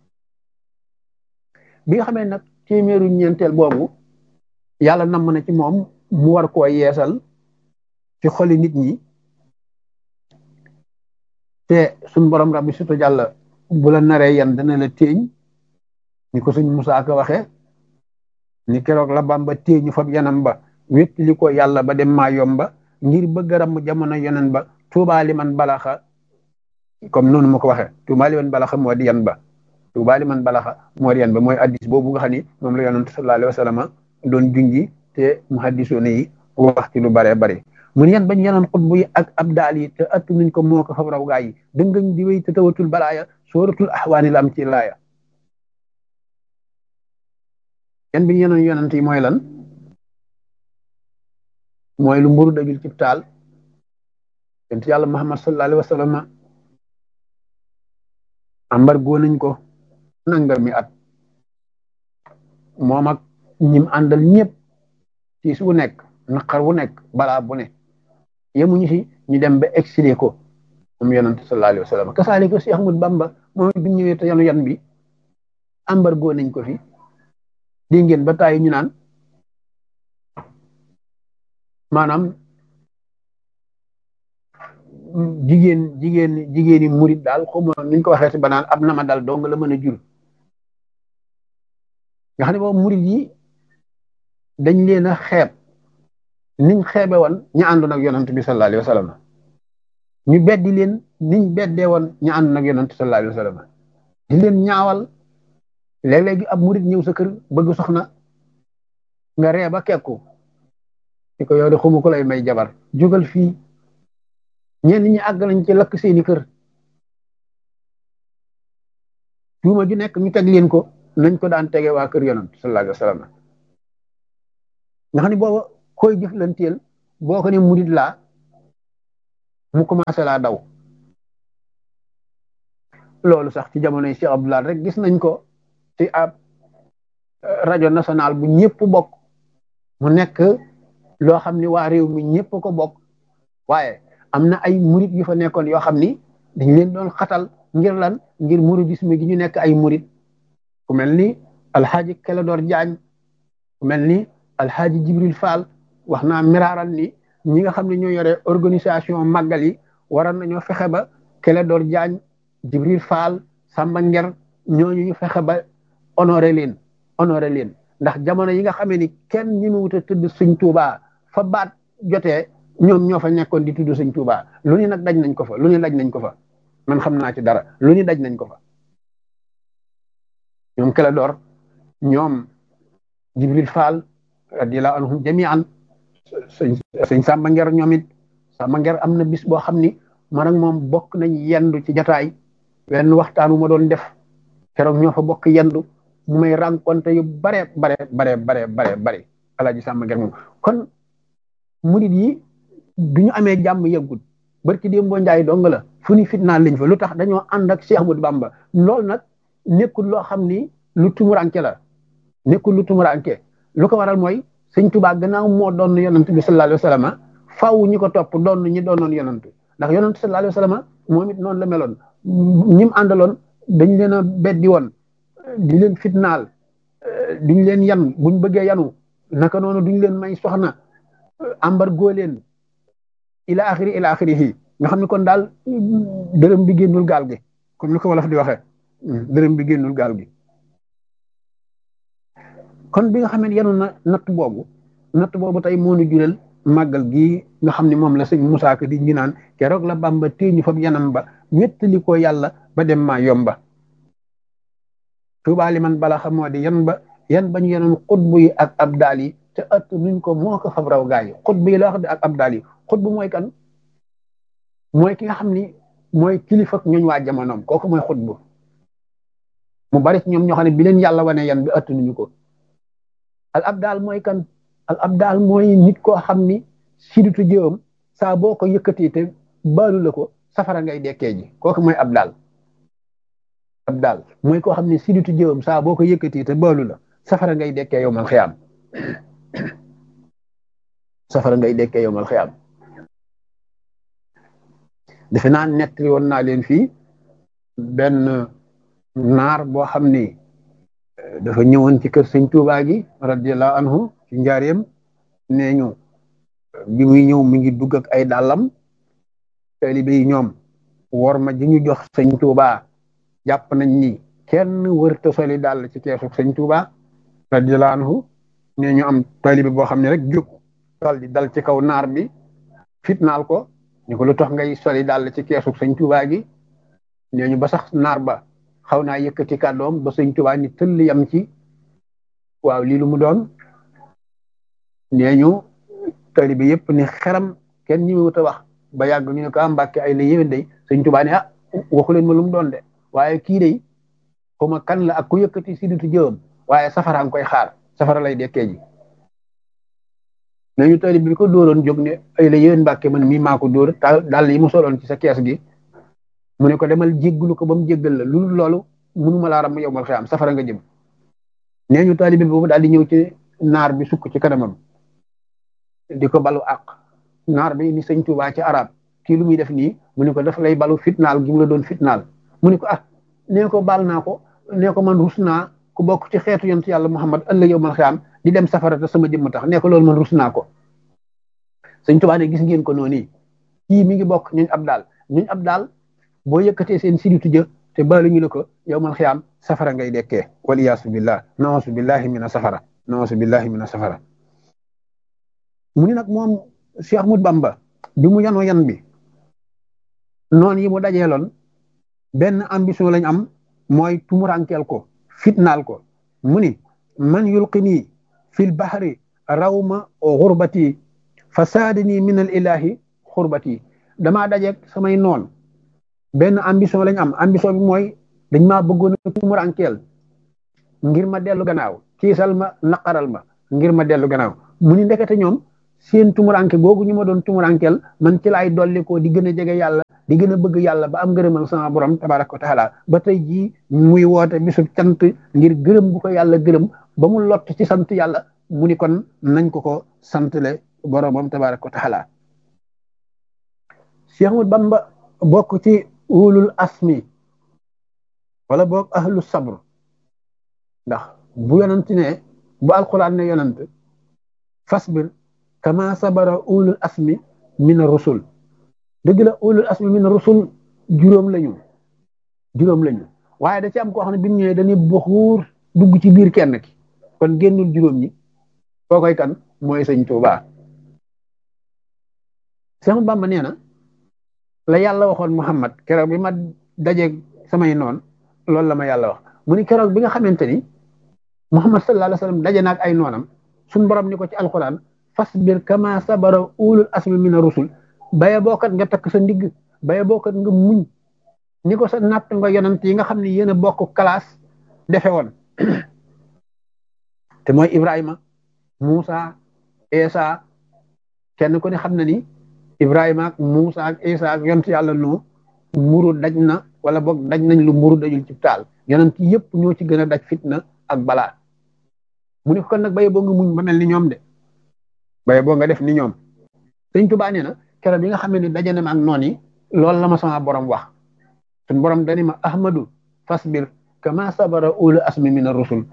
S1: bi nga xamee nag téeméeru ñeenteel boobu yàlla namm na ci moom mu war koo yeesal ci xoli nit ñi te suñ borom rabbi sutu jàlla bu la naree yan dana la téeñ ni ko suñ Musaa Ka waxe ni keroog la Bamba téeñu fab yanam ba wéttali ko yàlla ba dem maa yomba ngir bëgg a ramm jamono yonen ba Tuubaa li man balaxa comme noonu ma ko waxee Tuubaa li man balaxa moo di yan ba Tuubaa li man balaxa moo di yan ba mooy addis boobu nga xam ni moom la yonent sallallahu alayhi wa sallam doon junji te muhaddisoon yi wax ci lu bare bare mun yan bañ yanoon xutbu yi ak abdaal yi te attu nuñ ko moo ko fab raw gaa yi dëngañ di wéy te tawatul balaaya sooratul axwaani la am ci laaya. yan bi ñu yenoon yonent yi mooy lan mooy lu mburu dajul ci taal yonent yàlla Muhammad sallallahu alayhi wa sallam ambar goo nañ ko nanga mi at moom ak ñim àndal ñëpp tiis wu nekk naqar wu nekk balaa bu ne yemuñu si ñu dem ba exilé ko moom yonent sallallahu alayhi wa sallam kasaali ko si Ahmadu Bamba moom bi ñëwee te yanu yan bi ambar goo nañ ko fi di ngeen ba tàyyi ñu naan maanaam jigéen jigéen jigéeni murit daal xaw ma nuñ ko waxee si ba naan ab nama dal dong la mën a jur nga xam ne boobu murit yi dañ leen a xeeb niñ xeebe woon ñu àndoon ak yonent bi sallallahu alayhi wa sallam ñu beddi leen niñ beddee woon ñu àndoon ak yonent sallallahu alayhi wa sallam di leen ñaawal léeg-léegi ab murit ñëw sa kër bëgg soxna nga ree ba kekku ci ko yow de xumu ko lay may jabar jógal fii ñenn ñi àgg nañ ci lakk seeni kër tuuma ju nekk ñu teg leen ko nañ ko daan tege waa kër yonent sallallahu alayhi wa sallam nga xam ne booba koy jëflanteel boo ko ne murit laa mu commencé laa daw. loolu sax ci jamonoy Cheikh Abdoulaye rek gis nañ ko ci ab rajo national bu ñëpp bokk mu nekk loo xam ni waa réew mi ñëpp ko bokk waaye am na ay murit yu fa nekkoon yoo xam ni dañ leen doon xatal ngir lan ngir muridisme gi ñu nekk ay murit ku mel ni alxaaji Clédor Diagne ku mel ni alxaaji Jibril Fall wax naa miraaral ni ñi nga xam ne ñoo yore organisation màggal yi waroon nañoo fexe ba Clédor Diagne Jibril Fall Samba Nger ñooñu ñu fexe ba honoré leen honoré leen ndax jamono yi nga xamee ni kenn ñi mu wut a tudd Sëñ Tuubaa fa baat jotee ñoom ñoo fa nekkoon di tudd Sëñ Tuubaa lu ni nag daj nañ ko fa lu ni daj nañ ko fa man xam naa ci dara lu ni daj nañ ko fa ñoom Clédor ñoom Jibril Fall radiyallahu anhum jami'an sëñ sëñ Samba Nger ñoom it Samba Nger am na bis boo xam ni man ak moom bokk nañ yendu ci jataay wenn waxtaan wu ma doon def keroog ñoo fa bokk yendu mu may rencontré yu bare bare bare bare bare bare alaaji Samba Nger moom kon murid yi du ñu amee jàmm yëggut barki démb boo njaay dong la fu ni fitnaa liñ fa lu tax dañoo ànd ak Cheikh Ahmadou Bamba loolu nag nekkul loo xam ni lu tumuranke la nekkul lu tumuranke lu ko waral mooy sëñ Tuubaa gannaaw moo doon yonent bi sallallahu alayhi wa sallam faaw ñi ko topp doon ñi doonoon yonent ndax yonent sallallahu alayhi wa sallam moom it noonu la meloon ñim àndaloon dañ leen a beddi woon di leen fitnaal duñ leen yan buñ bëggee yanu naka noonu duñ leen may soxna embargo leen ila axiri ila axirihi nga xam ne kon daal dërëm bi génnul gaal gi comme ni ko wolof di waxee dërëm bi génnul gaal gi kon bi nga xam ne yanu na natt boobu natt boobu tey moo ñu jural màggal gi nga xam ne moom la sëñ Musaa Ka di ñu naan keroog la Bamba téeñu fab yanam ba wéttali ko yàlla ba dem maa yomba Tuubaa li man bala xamoo di yan ba yan bañu yenoon xutbu yi ak abdaal yi te ëtt nuñ ko moo ko fab raw gaa yi xutbu yi la wax de ak abdaal yi xutbu mooy kan mooy ki nga xam ni mooy kilifa ak ñooñ waa jamonoom kooku mooy xutbu mu bari ci ñoom ñoo xam ne bi leen yàlla wane yan bi ëtt nuñu ko al abdaal mooy kan al abdaal mooy nit koo xam ni siditu jëwam saa boo ko yëkkatee te baalu la ko safara ngay dekkee ji kooku mooy abdaal abdaal mooy koo xam ne siditu jëwam saa boo ko yëkkatee te baalu la safara ngay dekkee yow mal xiyaam safara ngay dekkee yow mal xiyaam defe naa nettali woon naa leen fii benn naar boo xam ni dafa ñëwoon ci kër sëñ Tuubaa gi radiyallahu anhu ci njaareem nee ñu bi muy ñëw mi ngi dugg ak ay dàllam taalibe yi ñoom wor ma ji ñu jox sëñ Tuubaa jàpp nañ ni kenn wërta soli dàll ci keesu sëñ Tuubaa radiyallahu anhu nee ñu am taalibe boo xam ne rek jóg dal di dal ci kaw naar bi fitnaal ko ñu ko lu tax ngay soli dàll ci keesu sëñ Tuubaa gi nee ñu ba sax naar ba xaw naa yëkkati kàddoom ba sëñ Tuubaa ni tëll yam ci waaw lii lu mu doon nee ñu taalibe bi yëpp ni xeram kenn ñi wut a wax ba yàgg ñu ne ko am Mbàkke ay la yéwén day sëñ Tuubaa ne ah waxu leen ma lu mu doon de waaye kii day xuma kan la ak ku yëkkati siditu jëwam waaye safara nga koy xaar safara lay dekkee ji nee ñu taalibe bi ko dóoroon jóg ne ay la yéwén Mbàkke man mii maa ko dóor daal yi mu soloon ci sa kees gi mu ne ko demal jéggalu ko ba mu jéggal la lu loolu mënuma laa ram yow mal xiyaam safara nga jëm nee ñu taalibe boobu daal di ñëw ci naar bi sukk ci kanamam di ko balu àq naar bi ni sëñ Tuubaa ci arab kii lu muy def nii mu ne ko daf lay balu fitnaal gi mu la doon fitnaal mu ne ko ah nee ko baal naa ko nee ko man rus naa ku bokk ci xeetu yonent yàlla Muhammad ëllëg yow mal xiyaam di dem safara te sama jëmm tax nee ko loolu man rus naa ko sëñ Tuubaa ne gis ngeen ko noonu kii mi ngi bokk ñuñ ab daal ñuñ ab daal boo yëkkatee seen siditu jë te baalu ñu la ko yow mal xiyaam safara ngay dekkee wal iyaasu billah nausu billahi mina safara nausu billahi mina safara mu ni nag moom Cheikh Ahmadou Bamba bi mu yanoo yan bi noonu yi mu dajeeloon benn ambition lañ am mooy tumurankeel ko fitnaal ko mu ni man yulqini fil bahri rawma xurbati fasaadini min al ilahi xurbati damaa dajeeg samay noon benn ambition lañ am ambition bi mooy dañ maa bëggoon a tumurankeel ngir ma dellu gannaaw kiisal ma naqaral ma ngir ma dellu gannaaw mu ni ndekete ñoom seen tumuranke googu ñu ma doon tumurankel man ci laay dolli ko di gën a jege yàlla di gën a bëgg yàlla ba am ngërëmal sama borom tabaraka wa taala ba tey jii muy woote bisub cant ngir gërëm bu ko yàlla gërëm ba mu lott ci sant yàlla mu ni kon nañ ko ko santle boromam tabaraka wa taala Cheikh Ahmad Bamba bokk ci ulul asmi wala boog ahlu sabr ndax bu yonent ne bu alquran ne yonent fasbir kama sabara ulul asmi min rusul dëgg la ulul asmi min rusul juróom lañu juróom lañu waaye da ci am koo xam ne bi mu ñëwee dañuy buxuur dugg ci biir kenn ki kon génnul juróom ñi koo koy kan mooy sëñ Tuubaa Seex Bamba nee na la yàlla waxoon Muhammad keroog bi ma dajeeg samay noon loolu la ma yàlla wax mu ni keroog bi nga xamante ni Muhammad sallallahu alayhi wa sallam daje naag ay noonam suñ borom ni ko ci alquran fasbir kama sabara ulul asmi mina rusul baye bookat nga takk sa ndigg baye bookat nga muñ ni ko sa natt nga yonent yi nga xam ne yéen a bokk classe defe woon te mooy Ibrahima Moussa Esa kenn ku ne xam na ni Ibrahima ak Moussa ak Esa ak yonent yàlla noo mburu daj na wala boog daj nañ lu mburu dajul ci taal yonent yëpp ñoo ci gën a daj fitna ak balaa mu ne kon nag baye boo nga muñ ba mel ni ñoom de baye boo nga def ni ñoom Sëñ Tuubaa nee na keroog bi nga xam ne daje na ma ak noon yi loolu la ma sama borom wax suñ borom dani ma ahmadu fasbir kama sabara ulul asmi mina rusul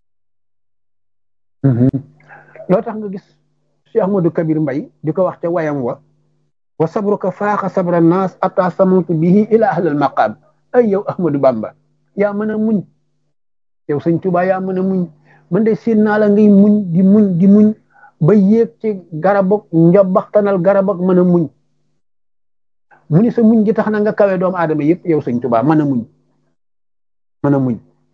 S1: loo tax nga gis Cheikh Ahmadou Kabir Mbay di ko wax ca wayam wa wa sabruka faaxa sabra naas ata samutu bihi ila ahlil maqaam ay yow Ahmadou Bamba yaa mën a muñ yow Sëñ Tuubaa yaa mën a muñ man de seen naa la ngay muñ di muñ di muñ ba yéeg ci garabog njobaxtanal garabog mën a muñ mu ni sa muñ gi tax na nga kawe doomu aadama yëpp yow Sëñ Tuubaa mën a muñ mën a muñ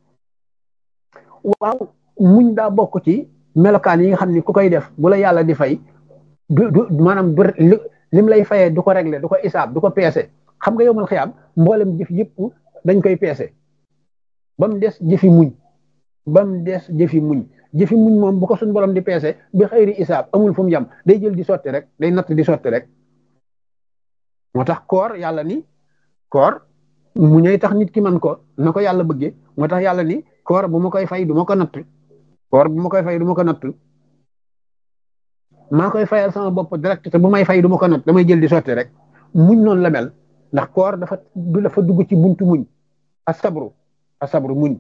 S1: waaw muñ daa bokk ci melokaan yi nga xam ni ku koy def bu la yàlla di fay du du maanaam du lim lay fayee du ko régler du ko isaab du ko peese xam nga yow mal xiyaam mboolem jëf yëpp dañ koy peese ba mu des jëfi muñ ba mu des jëfi muñ jëfi muñ moom bu ko suñ borom di peese bi xëyri isaab amul fu mu yem day jël di sotti rek day natt di sotti rek moo tax koor yàlla ni koor mu ñëw tax nit ki man ko na ko yàlla bëggee moo tax yàlla ni koor bu ma koy fay du ma ko natt koor bu ma koy fay du ma ko natt maa koy fayal sama bopp direct te bu may fay du ma ko natt damay jël di sotti rek muñ noonu la mel ndax koor dafa dafa dugg ci buntu muñ asabru asabru muñ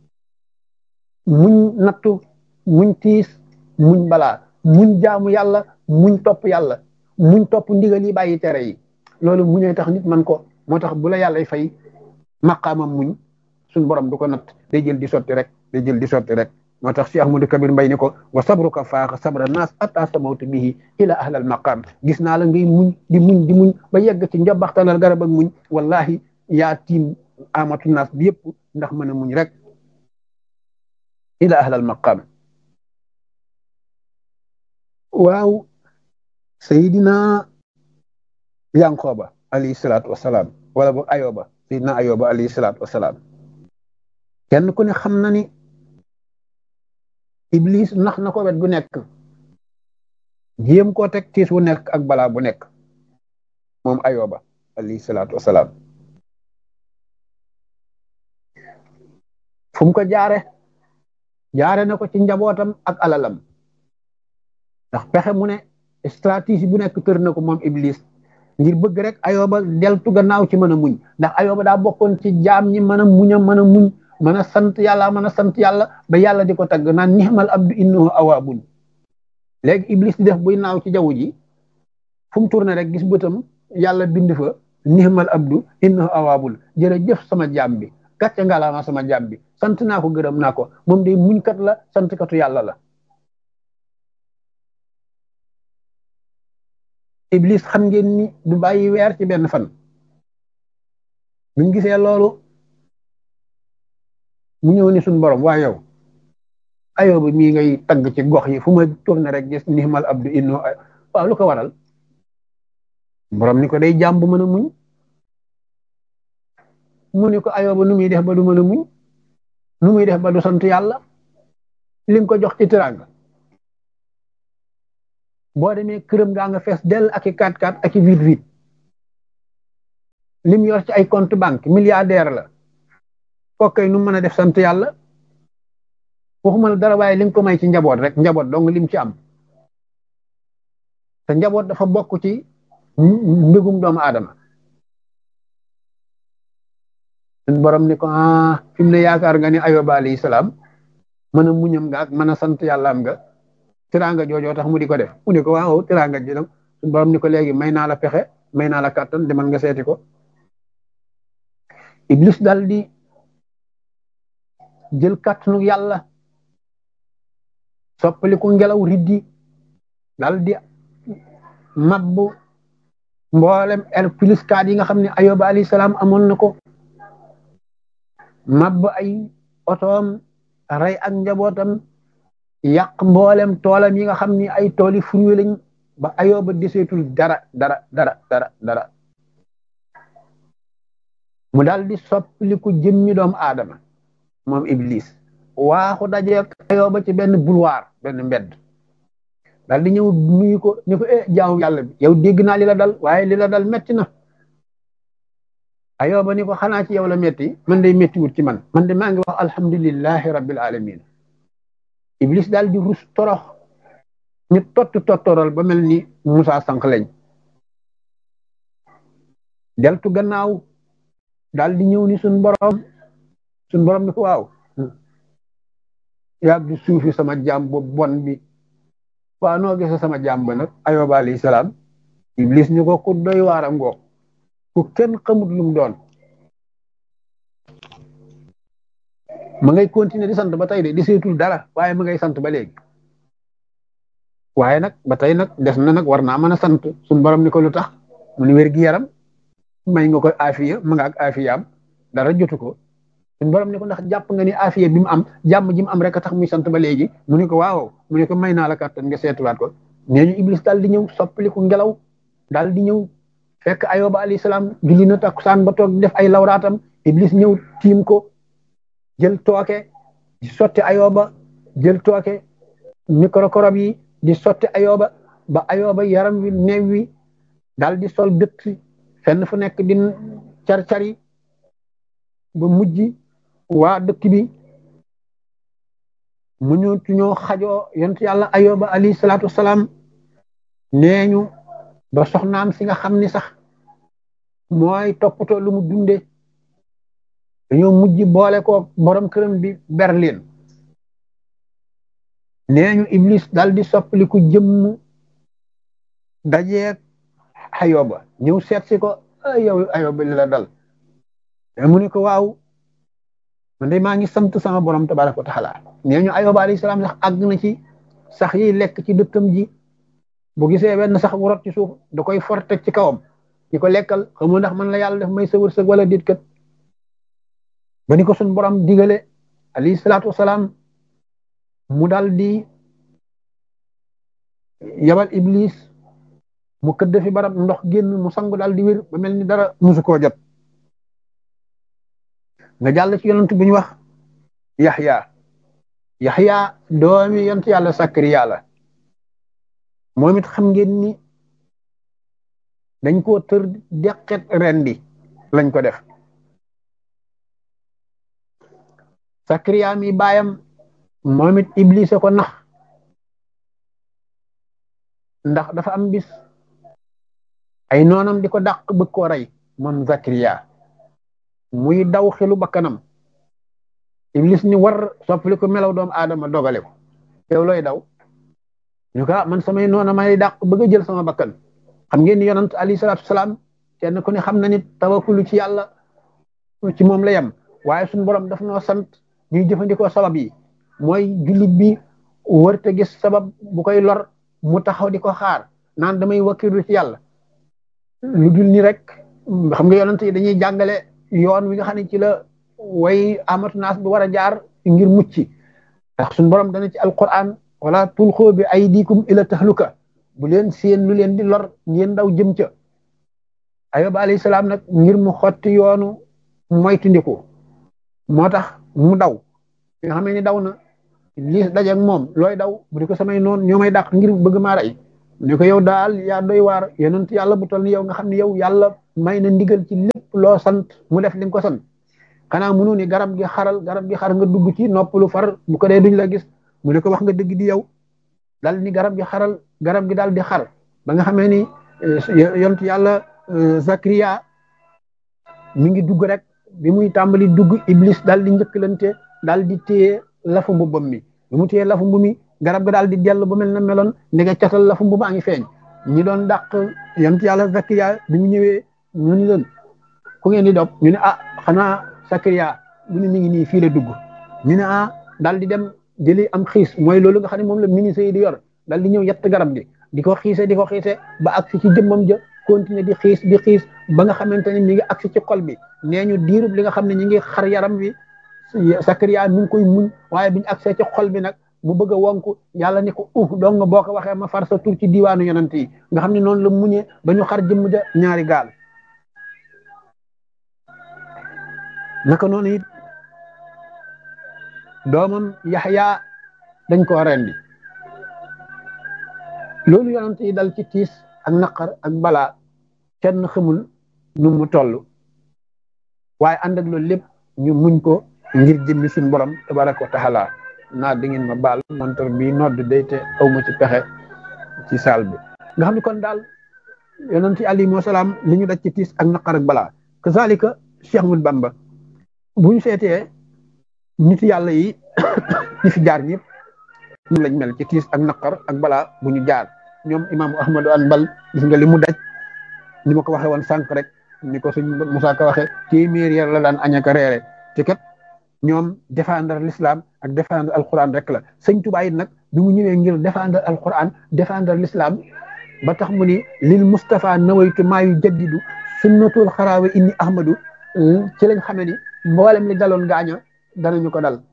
S1: muñ nattu muñ tiis muñ balaa muñ jaamu yàlla muñ topp yàlla muñ topp ndigal yi bàyyi tere yi loolu muñee tax nit man ko moo tax bu la yàlla fay maqaamam muñ suñ borom du ko natt day jël di sotti rek day jël di sotti rek moo tax Cheikh Ahmadou Kabir Mbay ni ko wa sabruka faaxa sabra naas atta samawtu bihi ila ahlal maqaam gis naa la ngay muñ di muñ di muñ ba yegg ci njobaxtanal garab ak muñ wallahi yaa tiim amatu naas bi yëpp ndax mën a muñ rek ila ahlal maqaam waaw sayidina Yanqooba alayhi salaatu wasalaam wala boog Ayoba sayidina Ayoba alayhi salaatu wasalaam kenn ku ne xam na ni Iblis nax na ko wet gu nekk jéem koo teg tiis wu nekk ak balaa bu nekk moom Ayoba alayhi salaatu wasalaam fu mu ko jaare jaare na ko ci njabootam ak alalam ndax pexe mu ne stratégie bu nekk tër na ko moom Iblis ngir bëgg rek Ayoba deltu gannaaw ci mën a muñ ndax Ayoba daa bokkoon ci jaam ñi mën a muñ a mën a muñ mën a sant yàlla mën a sant yàlla ba yàlla di ko tagg naan nihmal abdu innahu awaabun léegi Iblis di def buy naaw ci jaww ji fu mu tourné rek gis bëtam yàlla bind fa nihmal abdu innahu awaabun jërëjëf sama jaam bi gàcce ngalaama sama jaam bi sant naa ko gërëm naa ko moom day muñkat la santkatu yàlla la Iblis xam ngeen ni du bàyyi weer ci benn fan buñ gisee loolu mu ñëw ni suñ borom waa yow Ayoba mii ngay tagg ci gox yi fu ma tourné rek gis nihmal abdu inno waaw lu ko waral borom ni ko day jàmm bu mën a muñ mu ni ko Ayoba nu muy def ba du mën a muñ nu muy def ba du sant yàlla li nga ko jox ci teraanga boo demee këram gaa nga fees dell ak i quatre quatre ak i huit huit lim yor ci ay compte banque milliardaire la kookay nu mën a def sant yàlla waxuma la dara waaye li nga ko may ci njaboot rek njaboot dong lim ci am te njaboot dafa bokk ci mbégum doomu aadama suñ borom ni ko ah fi mu ne yaakaar nga ni ayoba alayhi salaam mën a muñam nga ak mën a sant yàlla am nga tiraanga joojoo tax mu di ko def mu ni ko waaw tiraanga ji nag suñ borom ni ko léegi may naa la pexe may naa la kàttan demal nga seeti ko iblis dal di jël kàttanu yàlla soppali ko ngelaw riddi dal di mabbu mboolem el plus kaat yi nga xam ne ayoba alayhi salaam amoon na ko mabbu ay otoom rey ak njabootam yàq mboolem toolam yi nga xam ni ay tooli fruit lañ ba ayoba deseetul dara dara dara dara dara mu dal di soppaliku jëmmi doomu aadama moom iblis waaxu dajeek ayoba ci benn boulevard benn mbedd dal di ñëw nuyu ko ñu ko eh jaamu yàlla bi yow dégg naa li la dal waaye li la dal metti na ayoba ni ko xanaa ci yow la metti man day metti wut ci man man de maa ngi wax alhamdulillahi rabbil alamin iblis daal di rus torox ñu tott tottoral ba mel ni Musaa sànq lañ deltu gannaaw daal di ñëw ni suñ borom suñ borom ni ko waaw yaa di suufi sama jaam bu bon bi waaw noo gisa sama jaam ba nag ayoba alayhi salaam iblis ni ko ku doy waar a ngoog ku kenn xamut lu mu doon ma ngay continuer di sant ba tey de di seetul dara waaye ma ngay sant ba léegi waaye nag ba tey nag des na nag war naa mën a sant suñu borom ni ko lu tax mu ni wér gi yaram may nga ko afiya ma nga ak afiyaam dara jotu ko suñu borom ni ko ndax jàpp nga ni afiya bi mu am jàmm ji mu am rek a tax muy sant ba léegi mu ni ko waaw mu ni ko may naa la kàttan nga seetuwaat ko nee ñu iblis daal di ñëw soppaliku ngelaw daal di ñëw fekk ayoba alayhi salaam julli na takkusaan ba toog def ay lawraatam iblis ñëw tiim ko jël tooke di sotti ayoba jël tooke microcorob yi di sotti ayoba ba ayoba yaram wi neew wi daal di sol dëtt fenn fu nekk di car-cari ba mujj waa dëkk bi mu ñu ñoo xajoo yonent yàlla ayoba alayhi salaatu wasalaam nee ñu ba soxnaam si nga xam ni sax mooy toppatoo lu mu dunde dañoo mujj boole ko borom këram bi Berlin nee ñu iblis dal di soppaliku jëmm dajeeg ayoba ñëw seet si ko yow ayoba li la dal mu ne ko waaw man de maa ngi sant sama borom tabaraka wa taala nee ñu ayoba alayhi salaam sax àgg na ci sax yi lekk ci dëkkam ji bu gisee wenn sax wu rot ci suuf da koy forteg ci kawam di ko lekkal xamul ndax man la yàlla def may sa wërsëg wala dit kat ba ni ko suñ borom digale alayhi salaatu wasalaam mu dal di yabal iblis mu këdd fi barab ndox génn mu sangu dal di wér ba mel ni dara musu koo jot nga jàll ci yonent bi ñu wax yaxya yaxya doomi yonent yàlla sakariya la moom it xam ngeen ni dañ koo tër deqet rendi lañ ko def sakariya mi baayam moom it iblis ko nax ndax dafa am bis ay noonam di ko dàq bëgg koo rey moom Zakariya muy daw xelu bakkanam iblis ni war soppali ko melaw doomu aadama dogale ko yow looy daw ñu ko man samay noona may dàq bëgg a jël sama bakkan xam ngeen ni yonant alayhi salaatu salaam kenn ku ne xam na ni tawakkulu ci yàlla ci moom la yem waaye suñu borom daf noo sant ñuy jëfandikoo sabab yi mooy jullit bi wërte gis sabab bu koy lor mu taxaw di ko xaar naan damay wakkilu ci yàlla lu dul ni rek xam nga yonent yi dañuy jàngale yoon wi nga xam ne ci la way amatu naas bi war a jaar ngir mucc ndax suñu borom dana ci alquran wala tulxoo bi aydikum ila tahluka bu leen seen lu leen di lor ngeen daw jëm ca ayoba alayhi salaam nag ngir mu xotti yoonu moytundiku moo tax mu daw nga xam ne ni daw na lii dajeeg moom looy daw bu di ko samay noonu ñoo may dàq ngir bëgg maa rey ni ko yow daal yaa doy waar yonent yàlla bu toll ni yow nga xam ne yow yàlla may na ndigal ci lépp loo sant mu def li nga ko sant xanaa mënu ni garab gi xaral garab gi xar nga dugg ci noppalu far bu ko dee duñ la gis mu ne ko wax nga dëgg di yow daal ni garab gi xaral garab gi daal di xar ba nga xamee ni yonent yàlla Zakariya mi ngi dugg rek bi muy tàmbali dugg Iblis daal di njëkkalante daal di téye lafu mbubbam mi bi mu téye lafu mbubb mi garab ga daal di dellu ba mel na meloon ndege catal lafu mbubb a ngi feeñ ñi doon dàq yonent yàlla Zakariya bi mu ñëwee ñu ni leen ku ngeen di dog ñu ne ah xanaa Zakariya bu ne mi ngi nii fii la dugg ñu ne ah daal di dem jëli am xiis mooy loolu nga xam ne moom la ministre yi di yor daal di ñëw yett garab gi di ko xiise di ko xiise ba agsi ci jëmmam ja continuer di xiis di xiis ba nga xamante ne mi ngi agsi ci xol bi nee ñu diirub li nga xam ne ñi ngi xar yaram wi Sakariya mi ngi koy muñ waaye biñu agsee ci xol bi nag mu bëgg a wonku yàlla ni ko uh dong nga boo ko waxee ma far sa tur ci diiwaanu yonent yi nga xam ne noonu la muñee ba ñu xar jëmm ja ñaari gaal naka noonu it doomam Yaxya dañ koo rendi loolu yonent yi dal ci tiis ak naqar ak balaa kenn xamul nu mu toll waaye ànd ak loolu lépp ñu muñ ko ngir jëmmi suñu borom tabaraka wa taala naa da ngeen ma baal montor bi nodd day te aw ma ci pexe ci saal bi nga xam ne kon daal yonent yi alayhi salaam li ñu daj ci tiis ak naqar ak balaa kazalika Cheikh Ahmadou Bamba bu ñu seetee nit yàlla yi ñi fi jaar ñëpp ñu lañ mel ci tiis ak naqar ak balaa bu ñu jaar ñoom imaamu Ahmadu Anbal gis nga li mu daj ni ma ko waxee woon sànq rek ni ko suñ Musaa Ka waxee téeméer yar la daan añ ak reere te kat ñoom défendre l'islam ak défendre alquran rek la sëñ Tuubaa it nag bi mu ñëwee ngir défendre alquran défendre l'islam ba tax mu ni lil Mustafa nawaytu maayu jaddidu sunnatul xaraawe inni ahmadu ci lañ xamee ni mboolem li daloon gaaña danañu ko dal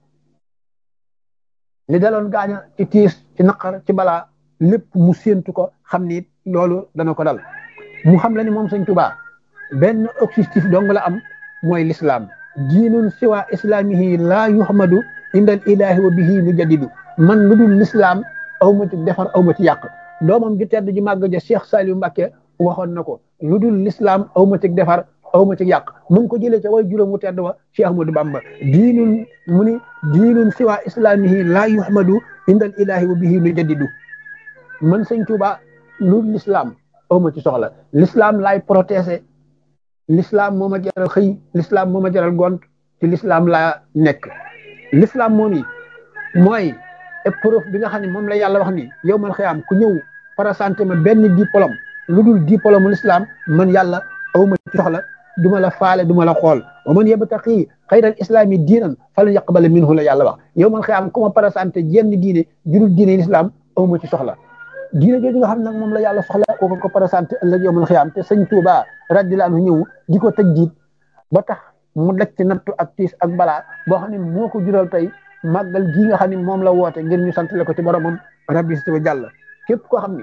S1: li daloon gaaña ci tiis ci naqar ci balaa lépp mu séentu ko xam ni loolu dana ko dal mu xam la ni moom sëñ Tuubaa benn objectif dong la am mooy l'islam diinun siwa islamihi laa yuhmadu indal ilahi wa bihi nu jaddidu man lu dul l'islam aw ma ci defar aw ma ci yàq doomam ju tedd ji màgg ja Cheikh Saliou Mbacké waxoon na ko lu dul l'islam aw ma ci defar aw ma ci yàq mu ngi ko jëlee ca way juróom wu tedd wa Cheikh Ahmadou Bamba diinun mu ni diinun siwa islamihi laa yuhmadu indal ilahi wa bihi nu jaddidu man sëñ Tuubaa lu l'islam aw ma ci soxla l'islam laay protéger l'islam moo ma jaral xëy l'islam moo ma jaral gont ci l'islam laa nekk l'islam moom yi mooy épreuve bi nga xam ne moom la yàlla wax ni yow man xëyaam ku ñëw présenté ma benn diplôme lu dul diplôme l'islam man yàlla aw ma ci soxla duma la faale duma la xool wa man yabtaqi xayral islami diinan falan yaqbala minhu la yàlla wax yow man xëyaam ku ma présenté jenn diine judul diine l'islam aw ma ci soxla diine jooju nga xam nag moom la yàlla soxla koo ko présenté ëllëg yow man xëyaam te sëñ Tuubaa radiyallaahu anhu ñëw di ko tëj jiit ba tax mu daj ci nattu ak tiis ak balaa boo xam ne moo ko jural tey màggal gii nga xam ne moom la woote ngir ñu santale ko ci boromam rabbi si wa jàll képp koo xam ni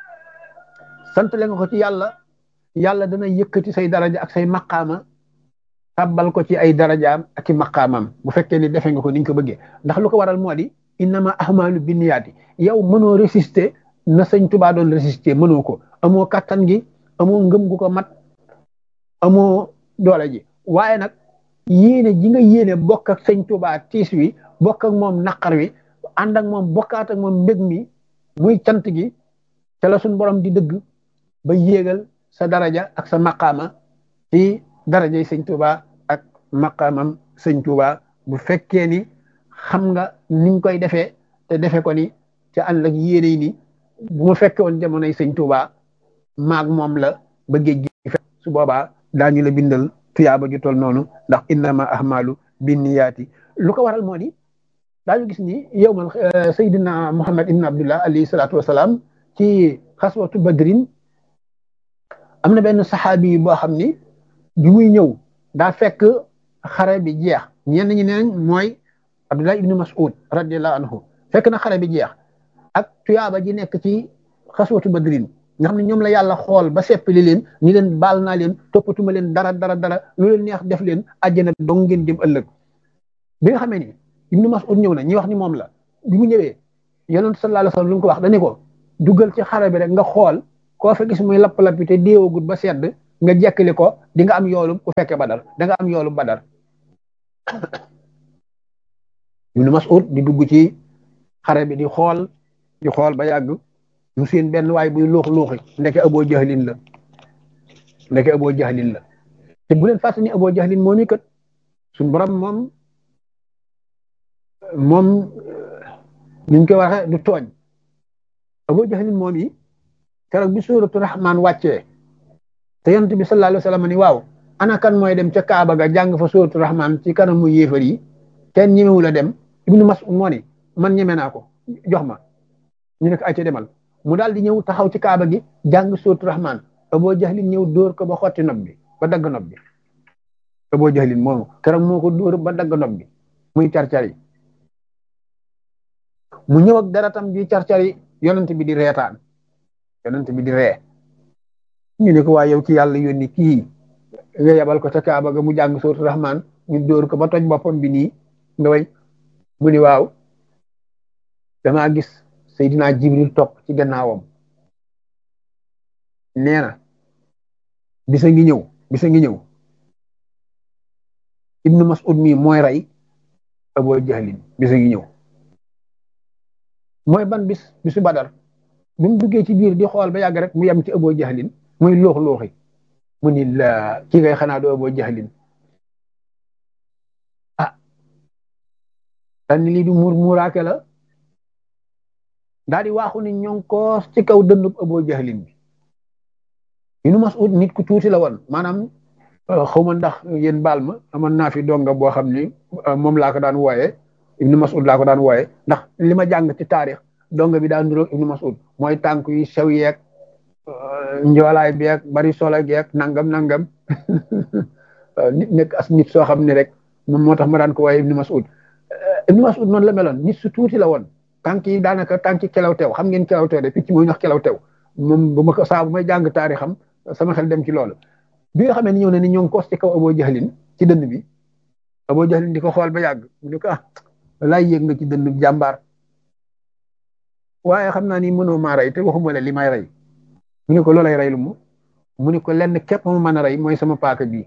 S1: santale nga ko ci yàlla yàlla dana yëkkati say daraja ak say maqaama tàbbal ko ci ay darajaam ak i maqaamam bu fekkee ni defe nga ko niñ ko bëggee ndax lu ko waral moo di innama ahmalu binniyaati yow mënoo résister na sëñ Tuubaa doon résister mënoo ko amoo kattan gi amoo ngëm gu ko mat amoo doole ji waaye nag yéene ji nga yéene bokk ak sëñ Tuubaa tiis wi bokk ak moom naqar wi ànd ak moom bokkaat ak moom mbég mi muy cant gi te la suñ borom di dëgg ba yéegal sa daraja ak sa maqaama ci darajay sëñ Tuubaa ak maqaamam sëñ Tuubaa bu fekkee ni xam nga niñ koy defee te defe ko ni te ànd ak yéene yi ni bu ma fekke woon jamonoy sëñ Tuubaa maag moom la ba géej gi fekk su boobaa daañu la bindal tuyaaba ju tol noonu ndax innama ahmalu binniyaati lu ko waral moo di daañu gis ni yow man Seydina Muhammad ibn Abdullah alayhi salaatu wasalaam ci xaswatu badrin am na benn saxaabi boo xam ni bi muy ñëw daa fekk xare bi jeex ñenn ñi neenañ mooy Abdullah ibn Mas'ud radiyallahu anhu fekk na xare bi jeex ak tuyaaba ji nekk ci xaswatu badrin nga xam ne ñoom la yàlla xool ba seppali leen ni leen baal naa leen toppatuma leen dara dara dara lu leen neex def leen àjjana dong ngeen jëm ëllëg bi nga xamee ni ibnu Mas'ud ñëw na ñi wax ni moom la bi mu ñëwee yonent sallallahu alayhi wasallam lu mu ko wax dañu ko dugal ci xare bi rek nga xool koo fa gis muy lapp-lappi te déewagut ba sedd nga jekkali ko di nga am yoolu ku fekke badar da nga am yoolu badar Ibnu Mas'ud di dugg ci xare bi di xool di xool ba yàgg mu seen benn waay buy luux luuxi ndeke Aboo Jahlin la ndeke Aboo Jahlin la te bu leen fàtte ni Aboo Jahlin moom i kat suñ borom moom moom niñ ko waxee du tooñ Aboo Jahlin moom yi keroog bi suuratu Rahmaan wàccee te yonent bi sallallahu alayhi wa sallam ni waaw ana kan mooy dem ca Kaaba ga jàng fa suuratu Rahmaan ci kanamu yéefar yi kenn ñemewu la dem Ibnu Mas'ud moo ni man ñeme naa ko jox ma ñu ne ko ay ca demal mu daal di ñëw taxaw ci Kaaba gi jàng suuratu Rahmaan Aboo Jahlin ñëw dóor ko ba xotti nopp bi ba dagg nopp bi Aboo Jahlin moomu keroog moo ko dóor ba dagg nopp bi muy carcari mu ñëw ak daratam bi carcari yonent bi di reetaan yonent bi di ree ñu ne ko waa yow ci yàlla yónni kii nga yabal ko ca Kaaba ga mu jàng suuratu Rahmaan ñu dóor ko ba toj boppam bi nii nga way mu ni waaw damaa gis Seydina Jibril topp ci gannaawam nee na bisa ngi ñëw bisa ngi ñëw Ibnu Mas'ud mi mooy rey Aboo Jahlin bisa ngi ñëw mooy ban bis bisu Badar bi mu duggee ci biir di xool ba yàgg rek mu yem ci Aboo Jahlin muy loox looxi mu ni la kii ngay xanaa doo Aboo Jahlin ah dan lii du muur muuraake la daal di waaxu ni ñonkoos ci kaw dëndub Aboo Jahlin bi Ibnu Mas'ud nit ku tuuti la woon maanaam xaw ma ndax yéen baal ma amoon naa fi donga boo xam ni moom laa ko daan wooyee Ibnu Mas'ud laa ko daan wooyee ndax li ma jàng ci taarix donga bi daan nuroog Ibnu Mas'ud mooy tànk yu sew yeeg njoolaay beeg bari solo geeg nangam nangam nit nekk as nit soo xam ne rek moom moo tax ma daan ko wooyee Ibnu Mas'ud Ibnu Mas'ud noonu la meloon nit su tuuti la woon tànk yi daanaka tànk kelaw teew xam ngeen kelaw teew de picc mooy wax kelaw teew moom bu ma ko saa bu may jàng taarixam sama xel dem ci loolu bi nga xamee ni ñëw na ni ñoo ngi koos ci kaw Aboo Jahlin ci dënn bi Aboo Jahlin di ko xool ba yàgg mu ne ko ah laay yéeg nga ci dënn bi jàmbaar waaye xam naa ni mënoo maa rey te waxuma la li may rey mu ne ko loolay rey lu mu mu ne ko lenn képp ma mën a rey mooy sama paaka bii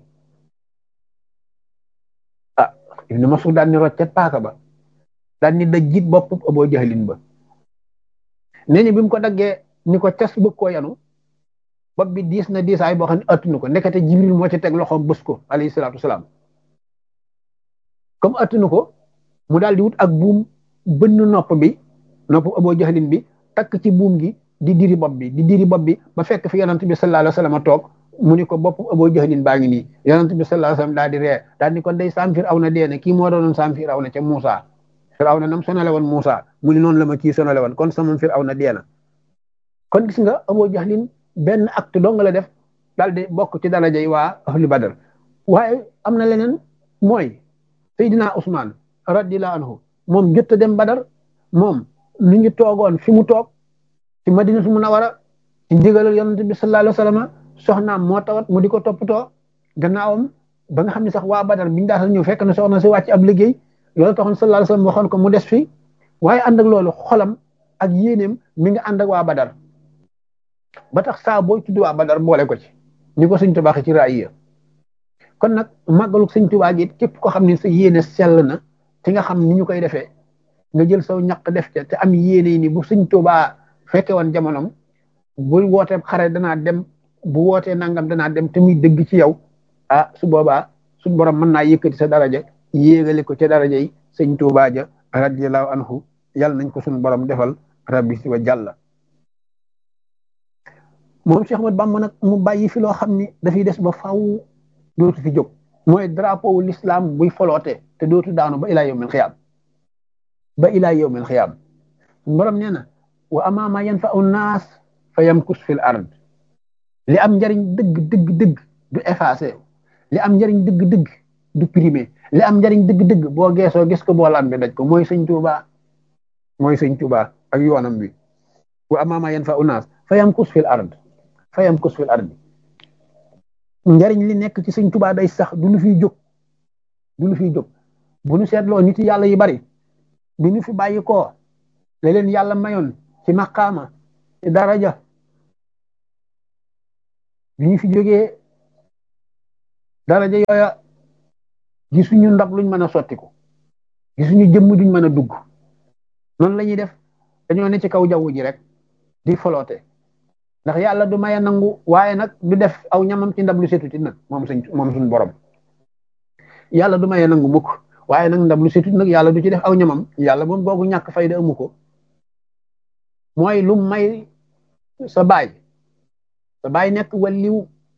S1: ah Ibnu Mas'ud daan ni roccet paaka ba daan ni daj jiit bopp Aboo Jahlin ba nee ni bi mu ko daggee ni ko cas bëgg koo yanu bopp bi diis na diisaay boo xam ne attunu ko ndekete Jibril moo ci teg loxoom bës ko alayhi salaatu wasalaam comme attunu ko mu daal di wut ak buum bënn nopp bi nopp Aboo Jahlin bi takk ci buum gi di diri bopp bi di diri bopp bi ba fekk fi yonent bi sallallahu alayhi wasallam toog mu ni ko bopp Aboo Jahlin baa ngi nii yonent bi sallallahu alayhi wasallam daal di ree daal ni ko day saam Firawna dee na kii moo doonoon saam Firawna ca Muusa Firawna nam sonale woon Muusa mu ni noonu la ma kii sonale woon kon sama Firawna dee na kon gis nga Aboo Jahlin benn acte dong la def daal di bokk ci daraja yi waa ahlu Badar waaye am na leneen mooy Seydina Ousmane radiyallahu anhu moom jot a dem Badar moom mi ngi toogoon fi mu toog ci Madinatu Munawwara ci ndigalal yonent bi sallallahu alayhi wa sallam soxnaam moo tawat mu di ko toppatoo gannaawam ba nga xam ne sax waa Badar biñu daata ñëw fekk na soxna si wàcc ab liggéey loolu taxoon sallallahu alayhi wa sallam waxoon ko mu des fi waaye ànd ak loolu xolam ak yéeneem mi ngi ànd ak waa Badar ba tax saa booy tudd waa Badar boole ko ci ni ko Sëñ Tuubaa ci raaya kon nag màggalu Sëñ Tuubaa gi képp ko xam ne sa yéene sell na te nga xam ni ñu koy defee nga jël saw ñaq def ca te am yéene ni bu Sëñ Tuubaa fekke woon jamonom bu wootee xare danaa dem bu wootee nangam danaa dem te muy dëgg ci yow ah su boobaa suñ borom mën naa yëkkati sa daraja yéegale ko ca daraja yi Sëñ Tuubaa ja radiyallahu anhu yàlla nañ ko suñu borom defal rabbi si wa jàlla moom Cheikh Ahmad Bamba nag mu bàyyi fi loo xam ni dafay des ba faw dootu fi jóg mooy drapeau wu l'islam buy foloote te dootu daanu ba ilaa yawmil xiyaam ba ilaa yawmil xiyaam borom nee na wa amaa maa yanfa'u naas fa yamkus fil ard li am njariñ dëgg dëgg dëgg du effacé li am njariñ dëgg dëgg du primé li am njariñ dëgg dëgg boo geesoo gis ko boo lambe daj ko mooy Sëñ Tuubaa mooy Sëñ Tuubaa ak yoonam bi wa amaa maa yanfa'u naas fa yamkus fil ard fa yamkus fil ard njariñ li nekk ci Sëñ Tuubaa day sax du lu fiy jóg du lu fiy jóg bu nu seetloo nit yàlla yi bari bi ñu fi bàyyi koo la leen yàlla mayoon ci maqaama daraja bi ñu fi jógee daraja yooya gisuñu ndab luñ mën a sottiku gisuñu jëmm duñ mën a dugg noonu la ñuy def dañoo ne ci kaw jaww ji rek di foloote ndax yàlla du maye nangu waaye nag du def aw ñamam ci ndab lu setuti nag moom suñ moom suñ borom yàlla du maye nangu mukk waaye nag ndab lu setut nag yàlla du ci def aw ñamam yàlla moom googu ñàkk fayda amu ko mooy lu may sa baay sa baay nekk waliw